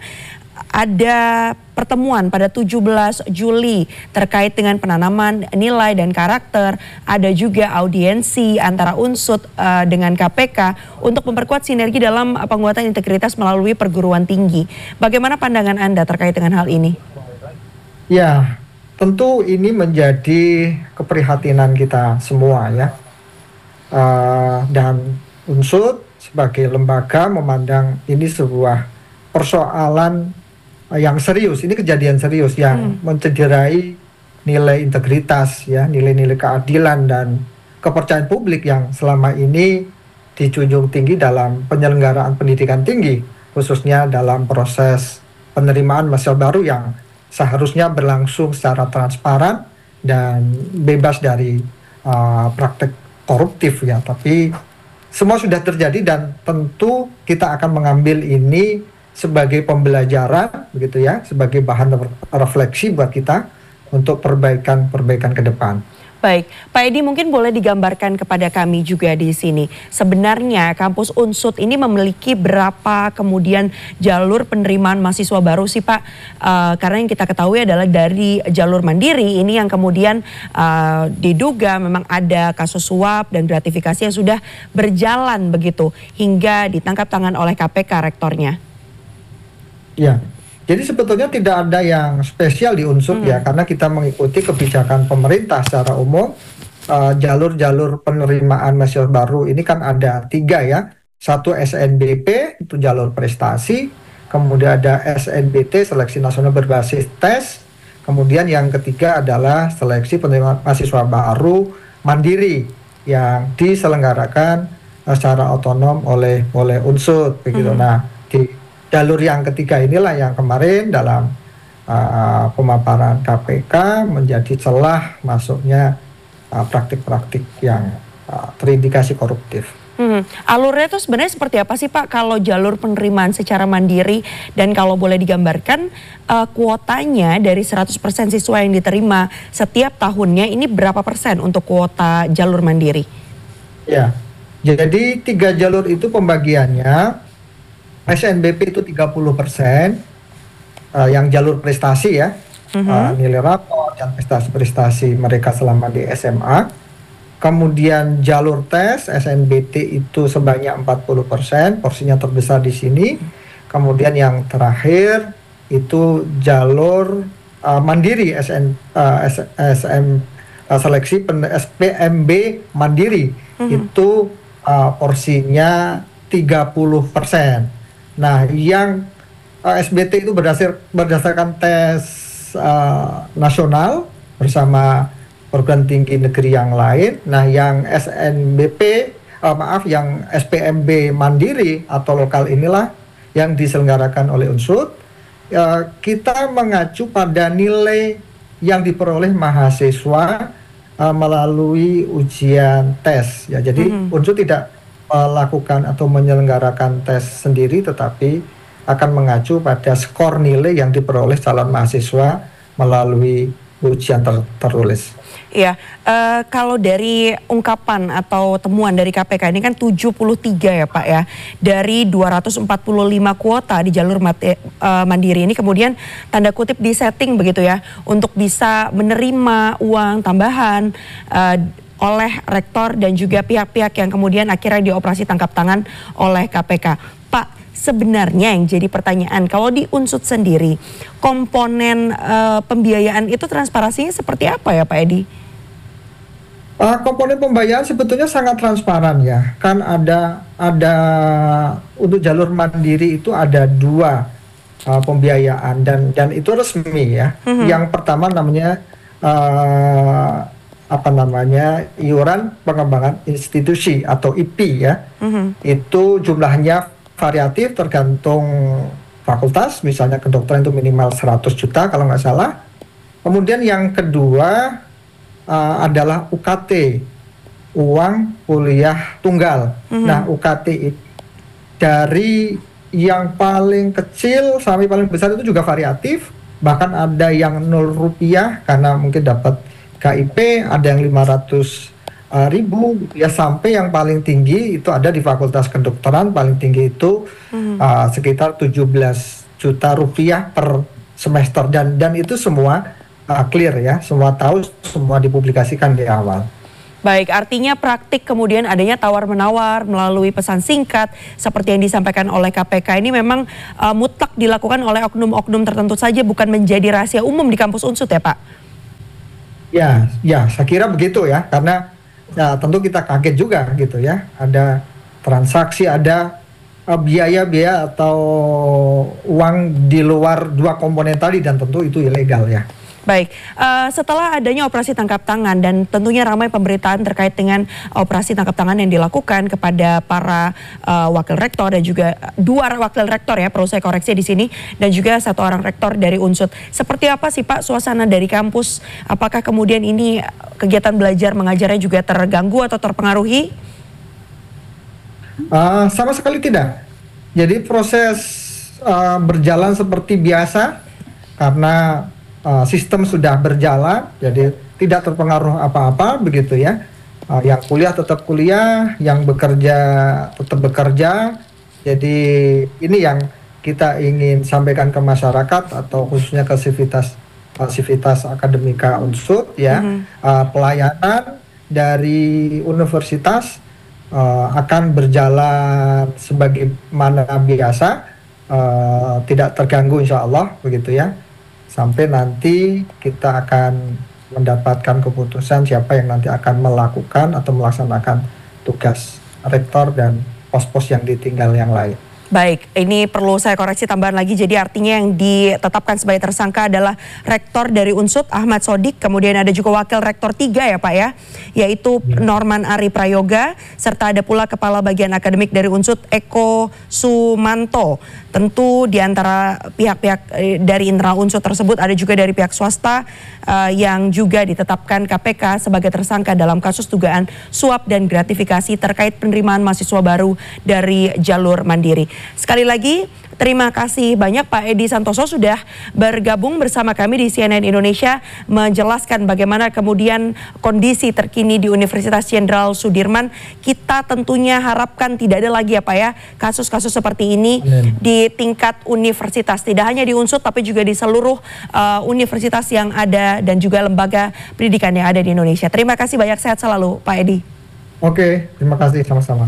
S1: ada pertemuan pada tujuh belas Juli terkait dengan penanaman nilai dan karakter. Ada juga audiensi antara Unsut uh, dengan K P K untuk memperkuat sinergi dalam penguatan integritas melalui perguruan tinggi. Bagaimana pandangan Anda terkait dengan hal ini?
S2: Ya, tentu ini menjadi keprihatinan kita semua ya. Uh, dan Unsut sebagai lembaga memandang ini sebuah persoalan yang serius, ini kejadian serius yang hmm. mencederai nilai integritas ya, nilai-nilai keadilan dan kepercayaan publik yang selama ini dijunjung tinggi dalam penyelenggaraan pendidikan tinggi, khususnya dalam proses penerimaan mahasiswa baru yang seharusnya berlangsung secara transparan dan bebas dari uh, praktek koruptif ya. Tapi semua sudah terjadi dan tentu kita akan mengambil ini sebagai pembelajaran begitu ya, sebagai bahan refleksi buat kita untuk perbaikan-perbaikan ke depan.
S1: Baik, Pak Edi mungkin boleh digambarkan kepada kami juga di sini. Sebenarnya kampus Unsut ini memiliki berapa kemudian jalur penerimaan mahasiswa baru sih Pak? Uh, karena yang kita ketahui adalah dari jalur mandiri ini yang kemudian uh, diduga memang ada kasus suap dan gratifikasi yang sudah berjalan begitu hingga ditangkap tangan oleh K P K rektornya.
S2: Ya, jadi sebetulnya tidak ada yang spesial di Unsut hmm. ya, karena kita mengikuti kebijakan pemerintah secara umum. Uh, jalur-jalur penerimaan mahasiswa baru ini kan ada tiga ya. Satu S N B P, itu jalur prestasi. Kemudian ada S N B T, seleksi nasional berbasis tes. Kemudian yang ketiga adalah seleksi penerimaan mahasiswa baru mandiri yang diselenggarakan uh, secara otonom oleh oleh Unsut begitu. Hmm. Nah, di jalur yang ketiga inilah yang kemarin dalam uh, pemaparan K P K menjadi celah masuknya praktik-praktik uh, yang uh, terindikasi koruptif.
S1: Hmm. Alurnya itu sebenarnya seperti apa sih Pak kalau jalur penerimaan secara mandiri, dan kalau boleh digambarkan uh, kuotanya dari seratus persen siswa yang diterima setiap tahunnya ini berapa persen untuk kuota jalur mandiri? Ya,
S2: jadi tiga jalur itu pembagiannya. S N B P itu tiga puluh persen uh, yang jalur prestasi ya, mm-hmm. uh, nilai rapor dan prestasi-prestasi mereka selama di S M A. Kemudian jalur tes S N B T itu sebanyak empat puluh persen, porsinya terbesar di sini. Kemudian yang terakhir itu jalur uh, mandiri S N uh, S, SM uh, seleksi pen, S P M B mandiri, mm-hmm. itu uh, porsinya tiga puluh persen. Nah, yang uh, S B T itu berdasar, berdasarkan tes uh, nasional bersama perguruan tinggi negeri yang lain. Nah, yang S N B P, uh, maaf, yang S P M B mandiri atau lokal inilah yang diselenggarakan oleh Unsut. Uh, kita mengacu pada nilai yang diperoleh mahasiswa uh, melalui ujian tes. Ya, jadi mm-hmm. Unsut tidak melakukan atau menyelenggarakan tes sendiri, tetapi akan mengacu pada skor nilai yang diperoleh calon mahasiswa melalui ujian ter tertulis.
S1: Iya, uh, kalau dari ungkapan atau temuan dari K P K ini kan tujuh puluh tiga ya Pak ya, dari dua ratus empat puluh lima kuota di jalur mate, uh, mandiri ini kemudian tanda kutip disetting begitu ya, untuk bisa menerima uang tambahan uh, oleh rektor dan juga pihak-pihak yang kemudian akhirnya dioperasi tangkap tangan oleh K P K. Pak, sebenarnya yang jadi pertanyaan, kalau di Unsut sendiri, komponen uh, pembiayaan itu transparansinya seperti apa ya Pak Edi?
S2: Uh, komponen pembayaran sebetulnya sangat transparan ya. Kan ada ada untuk jalur mandiri itu ada dua uh, pembiayaan dan dan itu resmi ya. Mm-hmm. Yang pertama namanya uh, apa namanya iuran pengembangan institusi atau I P ya. Mm-hmm. Itu jumlahnya variatif tergantung fakultas, misalnya kedokteran itu minimal seratus juta kalau nggak salah. Kemudian yang kedua uh, adalah U K T, uang kuliah tunggal. Mm-hmm. Nah, U K T itu dari yang paling kecil sampai paling besar itu juga variatif, bahkan ada yang nol rupiah karena mungkin dapat K I P, ada yang lima ratus uh, ribu ya, sampai yang paling tinggi itu ada di Fakultas Kedokteran, paling tinggi itu hmm. uh, sekitar tujuh belas juta rupiah per semester, dan dan itu semua uh, clear ya, semua tahu, semua dipublikasikan di awal.
S1: Baik, artinya praktik kemudian adanya tawar-menawar melalui pesan singkat seperti yang disampaikan oleh K P K ini memang uh, mutlak dilakukan oleh oknum-oknum tertentu saja, bukan menjadi rahasia umum di kampus Unsut ya Pak?
S2: Ya, ya saya kira begitu ya, karena ya, tentu kita kaget juga gitu ya, ada transaksi, ada uh, biaya-biaya atau uang di luar dua komponen tadi, dan tentu itu ilegal ya.
S1: Baik, uh, setelah adanya operasi tangkap tangan dan tentunya ramai pemberitaan terkait dengan operasi tangkap tangan yang dilakukan kepada para uh, wakil rektor dan juga dua wakil rektor ya, perlu saya koreksi di sini, dan juga satu orang rektor dari Unsut. Seperti apa sih Pak suasana dari kampus? Apakah kemudian ini kegiatan belajar mengajarnya juga terganggu atau terpengaruhi?
S2: Uh, sama sekali tidak. Jadi proses uh, berjalan seperti biasa karena Uh, sistem sudah berjalan, jadi tidak terpengaruh apa-apa begitu ya. Uh, yang kuliah tetap kuliah, yang bekerja tetap bekerja. Jadi ini yang kita ingin sampaikan ke masyarakat atau khususnya ke sivitas uh, sivitas akademika Unsut ya. Mm-hmm. uh, pelayanan dari universitas uh, akan berjalan sebagaimana biasa, uh, tidak terganggu insya Allah begitu ya. Sampai nanti kita akan mendapatkan keputusan siapa yang nanti akan melakukan atau melaksanakan tugas rektor dan pos-pos yang ditinggal yang lain.
S1: Baik, ini perlu saya koreksi tambahan lagi. Jadi artinya yang ditetapkan sebagai tersangka adalah rektor dari Unsut Ahmad Sodik, kemudian ada juga wakil rektor tiga ya Pak ya, yaitu Norman Ari Prayoga, serta ada pula kepala bagian akademik dari Unsut Eko Sumanto. Tentu di antara pihak-pihak dari internal Unsut tersebut ada juga dari pihak swasta uh, yang juga ditetapkan K P K sebagai tersangka dalam kasus dugaan suap dan gratifikasi terkait penerimaan mahasiswa baru dari jalur mandiri. Sekali lagi terima kasih banyak Pak Edi Santoso sudah bergabung bersama kami di C N N Indonesia menjelaskan bagaimana kemudian kondisi terkini di Universitas Jenderal Sudirman. Kita tentunya harapkan tidak ada lagi apa ya kasus-kasus seperti ini Amen. Di tingkat universitas, tidak hanya di Unsut tapi juga di seluruh uh, universitas yang ada dan juga lembaga pendidikan yang ada di Indonesia. Terima kasih banyak, sehat selalu Pak Edi.
S2: Oke, terima kasih, sama-sama.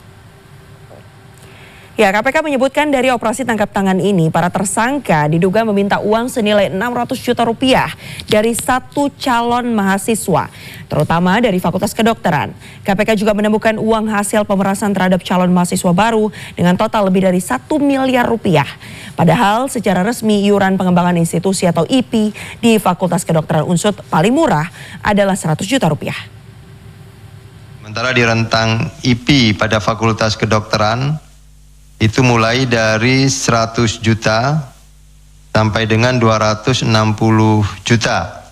S1: Ya, K P K menyebutkan dari operasi tangkap tangan ini, para tersangka diduga meminta uang senilai enam ratus juta rupiah dari satu calon mahasiswa, terutama dari Fakultas Kedokteran. K P K juga menemukan uang hasil pemerasan terhadap calon mahasiswa baru dengan total lebih dari satu miliar rupiah. Padahal secara resmi iuran pengembangan institusi atau I P di Fakultas Kedokteran Unsut paling murah adalah seratus juta rupiah.
S3: Sementara di rentang I P pada Fakultas Kedokteran itu mulai dari seratus juta sampai dengan dua ratus enam puluh juta.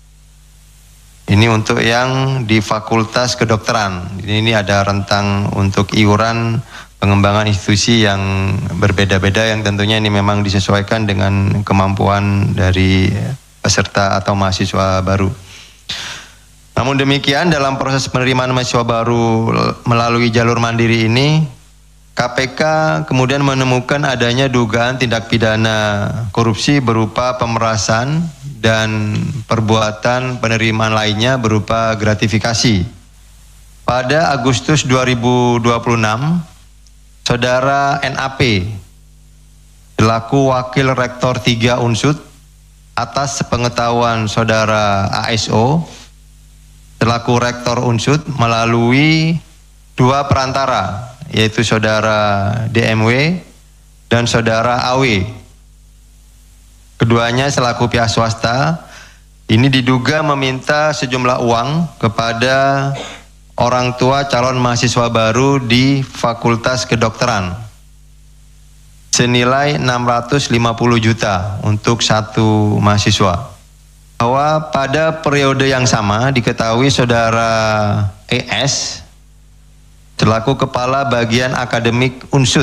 S3: Ini untuk yang di Fakultas Kedokteran. Ini ada rentang untuk iuran pengembangan institusi yang berbeda-beda, yang tentunya ini memang disesuaikan dengan kemampuan dari peserta atau mahasiswa baru. Namun demikian, dalam proses penerimaan mahasiswa baru melalui jalur mandiri ini, K P K kemudian menemukan adanya dugaan tindak pidana korupsi berupa pemerasan dan perbuatan penerimaan lainnya berupa gratifikasi. Pada Agustus dua ribu dua puluh enam, Saudara N A P selaku Wakil Rektor tiga Unsut atas sepengetahuan Saudara A S O selaku Rektor Unsut melalui dua perantara, yaitu Saudara D M W dan Saudara A W. Keduanya selaku pihak swasta, ini diduga meminta sejumlah uang kepada orang tua calon mahasiswa baru di Fakultas Kedokteran senilai enam ratus lima puluh juta untuk satu mahasiswa. Bahwa pada periode yang sama diketahui Saudara E S selaku Kepala Bagian Akademik Unsut,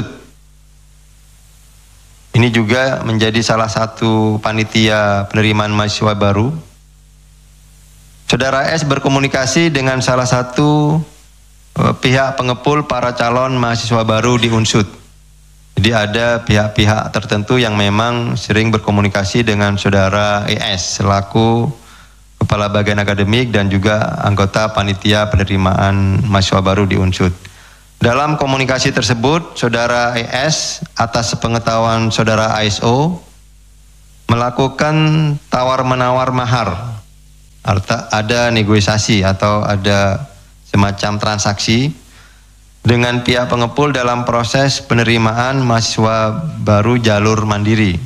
S3: ini juga menjadi salah satu panitia penerimaan mahasiswa baru. Saudara S berkomunikasi dengan salah satu uh, pihak pengepul para calon mahasiswa baru di Unsud. Jadi ada pihak-pihak tertentu yang memang sering berkomunikasi dengan saudara E S selaku Kepala Bagian Akademik dan juga anggota panitia penerimaan mahasiswa baru di Unsud. Dalam komunikasi tersebut, saudara E S atas sepengetahuan saudara I S O melakukan tawar-menawar mahar. Arta, ada negosiasi atau ada semacam transaksi dengan pihak pengepul dalam proses penerimaan mahasiswa baru jalur mandiri.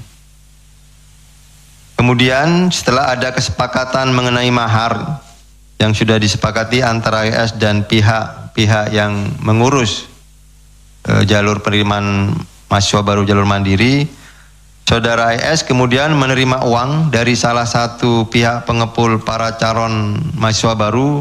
S3: Kemudian setelah ada kesepakatan mengenai mahar yang sudah disepakati antara E S dan pihak-pihak yang mengurus e, jalur penerimaan mahasiswa baru jalur mandiri, saudara E S kemudian menerima uang dari salah satu pihak pengepul para calon mahasiswa baru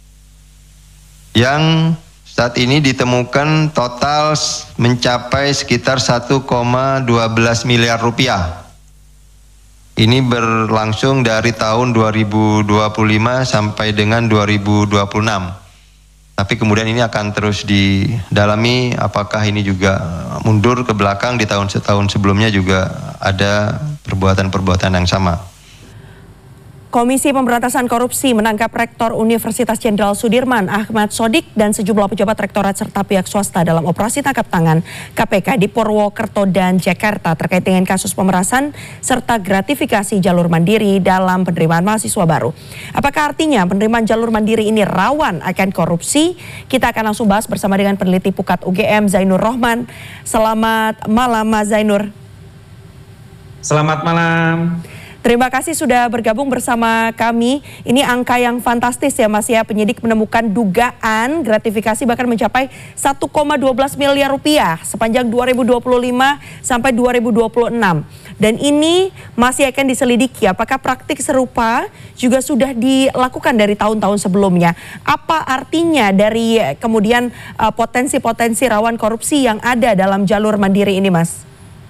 S3: yang saat ini ditemukan total mencapai sekitar satu koma satu dua miliar rupiah. Ini berlangsung dari tahun dua ribu dua puluh lima sampai dengan dua ribu dua puluh enam. Tapi kemudian ini akan terus didalami apakah ini juga mundur ke belakang di tahun-tahun sebelumnya juga ada perbuatan-perbuatan yang sama.
S1: Komisi Pemberantasan Korupsi menangkap Rektor Universitas Jenderal Sudirman Ahmad Sodik dan sejumlah pejabat rektorat serta pihak swasta dalam operasi tangkap tangan K P K di Purwokerto dan Jakarta terkait dengan kasus pemerasan serta gratifikasi jalur mandiri dalam penerimaan mahasiswa baru. Apakah artinya penerimaan jalur mandiri ini rawan akan korupsi? Kita akan langsung bahas bersama dengan peneliti Pukat U G M Zainur Rohman. Selamat malam Mas Zainur.
S5: Selamat malam.
S1: Terima kasih sudah bergabung bersama kami. Ini angka yang fantastis ya Mas ya. Penyidik menemukan dugaan gratifikasi bahkan mencapai satu koma satu dua miliar rupiah sepanjang dua ribu dua puluh lima sampai dua ribu dua puluh enam. Dan ini masih akan diselidiki apakah praktik serupa juga sudah dilakukan dari tahun-tahun sebelumnya. Apa artinya dari kemudian potensi-potensi uh, rawan korupsi yang ada dalam jalur mandiri ini Mas?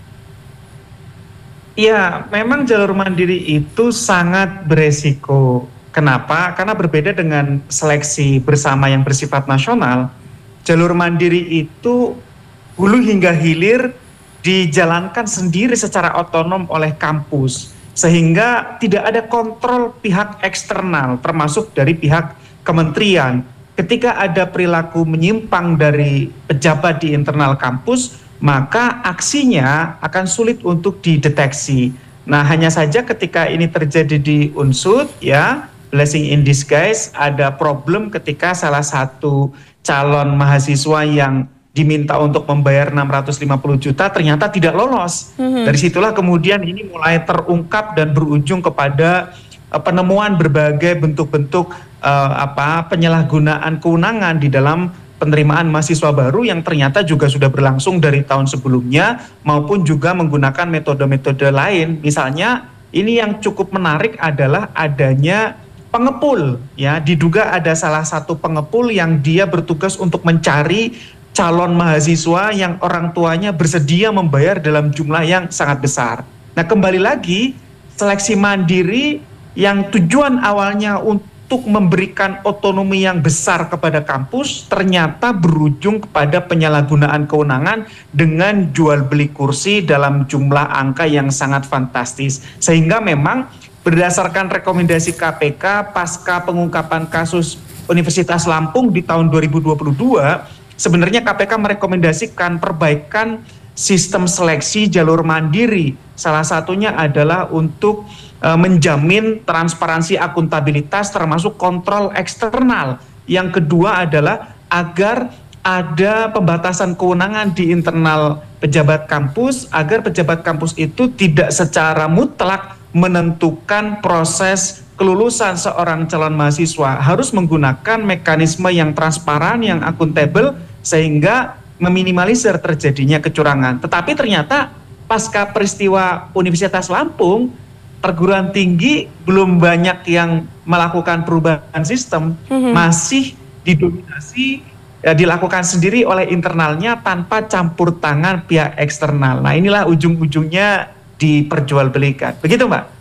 S5: Ya, memang jalur mandiri itu sangat beresiko. Kenapa? Karena berbeda dengan seleksi bersama yang bersifat nasional. Jalur mandiri itu hulu hingga hilir dijalankan sendiri secara otonom oleh kampus. Sehingga tidak ada kontrol pihak eksternal, termasuk dari pihak kementerian. Ketika ada perilaku menyimpang dari pejabat di internal kampus, maka aksinya akan sulit untuk dideteksi. Nah, hanya saja ketika ini terjadi di Unsud, ya, blessing in disguise, ada problem ketika salah satu calon mahasiswa yang diminta untuk membayar enam ratus lima puluh juta ternyata tidak lolos. Mm-hmm. Dari situlah kemudian ini mulai terungkap dan berujung kepada uh, penemuan berbagai bentuk-bentuk uh, apa penyalahgunaan kewenangan di dalam penerimaan mahasiswa baru yang ternyata juga sudah berlangsung dari tahun sebelumnya maupun juga menggunakan metode-metode lain. Misalnya ini yang cukup menarik adalah adanya pengepul, ya, diduga ada salah satu pengepul yang dia bertugas untuk mencari calon mahasiswa yang orang tuanya bersedia membayar dalam jumlah yang sangat besar. Nah, kembali lagi seleksi mandiri yang tujuan awalnya untuk untuk memberikan otonomi yang besar kepada kampus ternyata berujung kepada penyalahgunaan kewenangan dengan jual beli kursi dalam jumlah angka yang sangat fantastis. Sehingga memang berdasarkan rekomendasi K P K pasca pengungkapan kasus Universitas Lampung di tahun dua ribu dua puluh dua, sebenarnya K P K merekomendasikan perbaikan sistem seleksi jalur mandiri. Salah satunya adalah untuk menjamin transparansi akuntabilitas termasuk kontrol eksternal. Yang kedua adalah agar ada pembatasan kewenangan di internal pejabat kampus agar pejabat kampus itu tidak secara mutlak menentukan proses kelulusan seorang calon mahasiswa, harus menggunakan mekanisme yang transparan, yang akuntabel sehingga meminimalisir terjadinya kecurangan. Tetapi ternyata pasca peristiwa Universitas Lampung, perguruan tinggi belum banyak yang melakukan perubahan sistem, mm-hmm. masih didominasi, ya, dilakukan sendiri oleh internalnya tanpa campur tangan pihak eksternal. Nah, inilah ujung-ujungnya diperjualbelikan. Begitu, Mbak?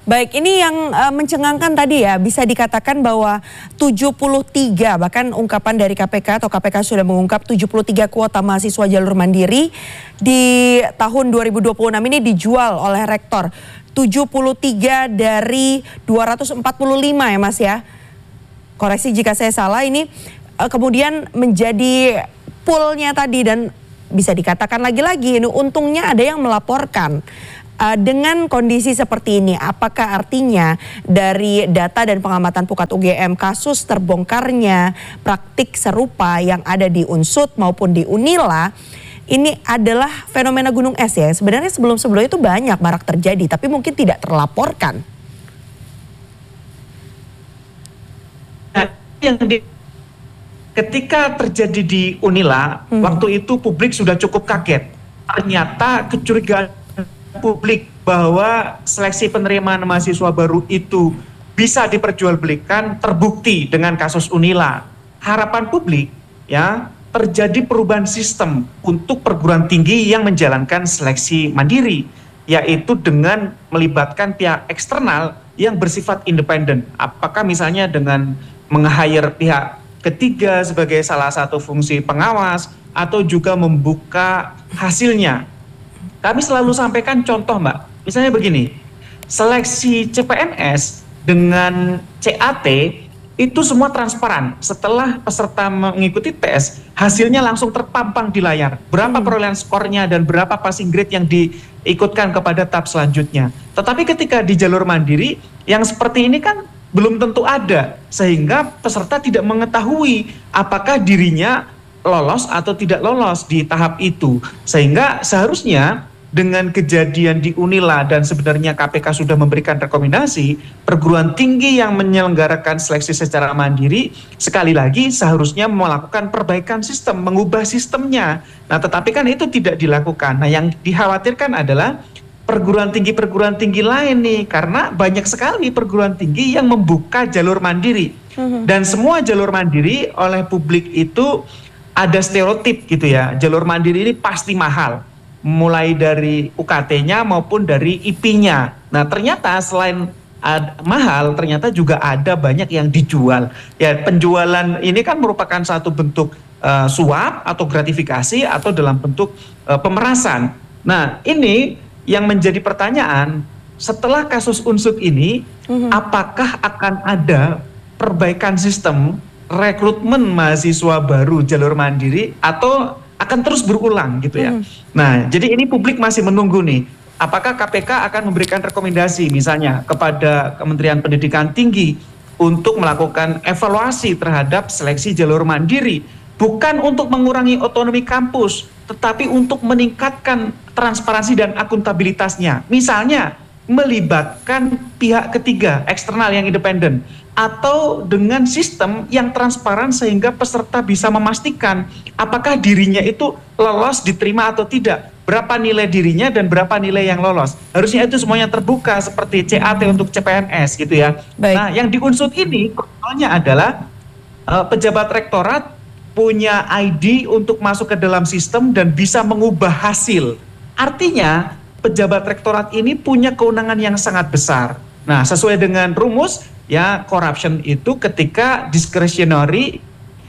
S1: Baik, ini yang uh, mencengangkan tadi ya, bisa dikatakan bahwa tujuh puluh tiga, bahkan ungkapan dari K P K atau K P K sudah mengungkap tujuh puluh tiga kuota mahasiswa jalur mandiri di tahun dua ribu dua puluh enam ini dijual oleh rektor. tujuh puluh tiga dari dua ratus empat puluh lima ya Mas ya. Koreksi jika saya salah, ini uh, kemudian menjadi poolnya tadi, dan bisa dikatakan lagi-lagi ini untungnya ada yang melaporkan. Uh, dengan kondisi seperti ini, apakah artinya dari data dan pengamatan Pukat U G M kasus terbongkarnya praktik serupa yang ada di Unsud maupun di Unila ini adalah fenomena gunung es ya? Sebenarnya sebelum-sebelumnya itu banyak marak terjadi, tapi mungkin tidak terlaporkan.
S5: Yang di, ketika terjadi di Unila, hmm. waktu itu publik sudah cukup kaget. Ternyata kecurigaan publik bahwa seleksi penerimaan mahasiswa baru itu bisa diperjualbelikan terbukti dengan kasus Unila. Harapan publik ya terjadi perubahan sistem untuk perguruan tinggi yang menjalankan seleksi mandiri, yaitu dengan melibatkan pihak eksternal yang bersifat independen. Apakah misalnya dengan meng-hire pihak ketiga sebagai salah satu fungsi pengawas, atau juga membuka hasilnya. Kami selalu sampaikan contoh Mbak, misalnya begini, seleksi C P N S dengan C A T itu semua transparan. Setelah peserta mengikuti tes, hasilnya langsung terpampang di layar. Berapa hmm. perolehan skornya dan berapa passing grade yang diikutkan kepada tahap selanjutnya. Tetapi ketika di jalur mandiri, yang seperti ini kan belum tentu ada, sehingga peserta tidak mengetahui apakah dirinya lolos atau tidak lolos di tahap itu. Sehingga seharusnya dengan kejadian di Unila dan sebenarnya K P K sudah memberikan rekomendasi, perguruan tinggi yang menyelenggarakan seleksi secara mandiri sekali lagi seharusnya melakukan perbaikan sistem, mengubah sistemnya. Nah, tetapi kan itu tidak dilakukan. Nah, yang dikhawatirkan adalah perguruan tinggi-perguruan tinggi lain nih, karena banyak sekali perguruan tinggi yang membuka jalur mandiri. Dan semua jalur mandiri oleh publik itu ada stereotip gitu ya, jalur mandiri ini pasti mahal. Mulai dari U K T-nya maupun dari I P-nya. Nah, ternyata selain ad, mahal, ternyata juga ada banyak yang dijual. Ya, penjualan ini kan merupakan satu bentuk uh, suap atau gratifikasi atau dalam bentuk uh, pemerasan. Nah, ini yang menjadi pertanyaan, setelah kasus Unsud ini, mm-hmm. apakah akan ada perbaikan sistem rekrutmen mahasiswa baru jalur mandiri atau akan terus berulang gitu ya. Hmm. Nah, jadi ini publik masih menunggu nih. Apakah K P K akan memberikan rekomendasi misalnya kepada Kementerian Pendidikan Tinggi untuk melakukan evaluasi terhadap seleksi jalur mandiri, bukan untuk mengurangi otonomi kampus, tetapi untuk meningkatkan transparansi dan akuntabilitasnya. Misalnya melibatkan pihak ketiga eksternal yang independen, atau dengan sistem yang transparan sehingga peserta bisa memastikan apakah dirinya itu lolos diterima atau tidak, berapa nilai dirinya dan berapa nilai yang lolos. Harusnya itu semuanya terbuka seperti C A T untuk C P N S gitu ya. Baik. Nah, yang di Unsud ini kontrolnya adalah uh, pejabat rektorat punya I D untuk masuk ke dalam sistem dan bisa mengubah hasil. Artinya pejabat rektorat ini punya kewenangan yang sangat besar. Nah, sesuai dengan rumus ya, corruption itu ketika discretionary,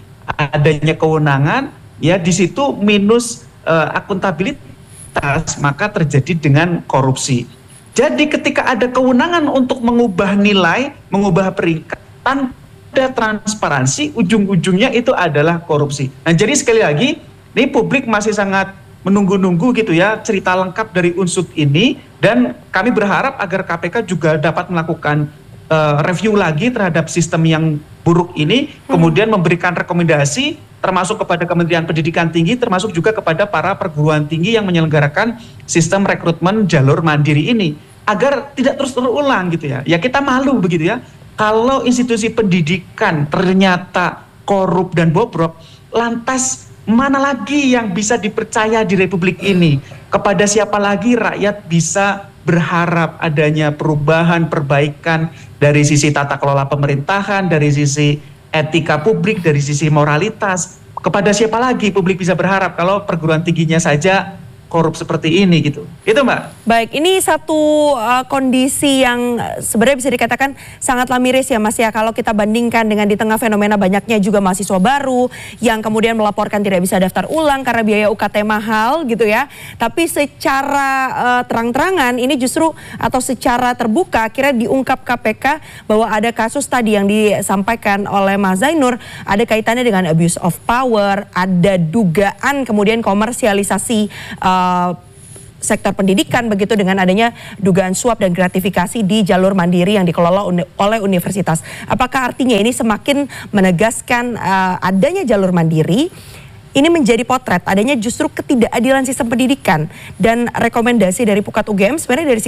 S5: adanya kewenangan, ya di situ minus uh, akuntabilitas, maka terjadi dengan korupsi. Jadi ketika ada kewenangan untuk mengubah nilai, mengubah peringkat, tanpa transparansi, ujung-ujungnya itu adalah korupsi. Nah, jadi sekali lagi, ini publik masih sangat menunggu-nunggu gitu ya cerita lengkap dari Unsud ini, dan kami berharap agar K P K juga dapat melakukan uh, review lagi terhadap sistem yang buruk ini, hmm. kemudian memberikan rekomendasi termasuk kepada Kementerian Pendidikan Tinggi, termasuk juga kepada para perguruan tinggi yang menyelenggarakan sistem rekrutmen jalur mandiri ini, agar tidak terus terulang gitu ya. Ya kita malu begitu ya, kalau institusi pendidikan ternyata korup dan bobrok, lantas mana lagi yang bisa dipercaya di Republik ini? Kepada siapa lagi rakyat bisa berharap adanya perubahan, perbaikan dari sisi tata kelola pemerintahan, dari sisi etika publik, dari sisi moralitas? Kepada siapa lagi publik bisa berharap kalau perguruan tingginya saja korup seperti ini gitu. Itu Mbak.
S1: Baik, ini satu uh, kondisi yang sebenarnya bisa dikatakan sangatlah miris ya Mas ya. Kalau kita bandingkan dengan di tengah fenomena banyaknya juga mahasiswa baru yang kemudian melaporkan tidak bisa daftar ulang karena biaya U K T mahal gitu ya. Tapi secara uh, terang-terangan ini justru atau secara terbuka akhirnya diungkap K P K bahwa ada kasus tadi yang disampaikan oleh Mas Zainur, ada kaitannya dengan abuse of power, ada dugaan kemudian komersialisasi uh, sektor pendidikan begitu dengan adanya dugaan suap dan gratifikasi di jalur mandiri yang dikelola uni oleh universitas. Apakah artinya ini semakin menegaskan uh, adanya jalur mandiri ini menjadi potret adanya justru ketidakadilan sistem pendidikan dan rekomendasi dari Pukat U G M sebenarnya dari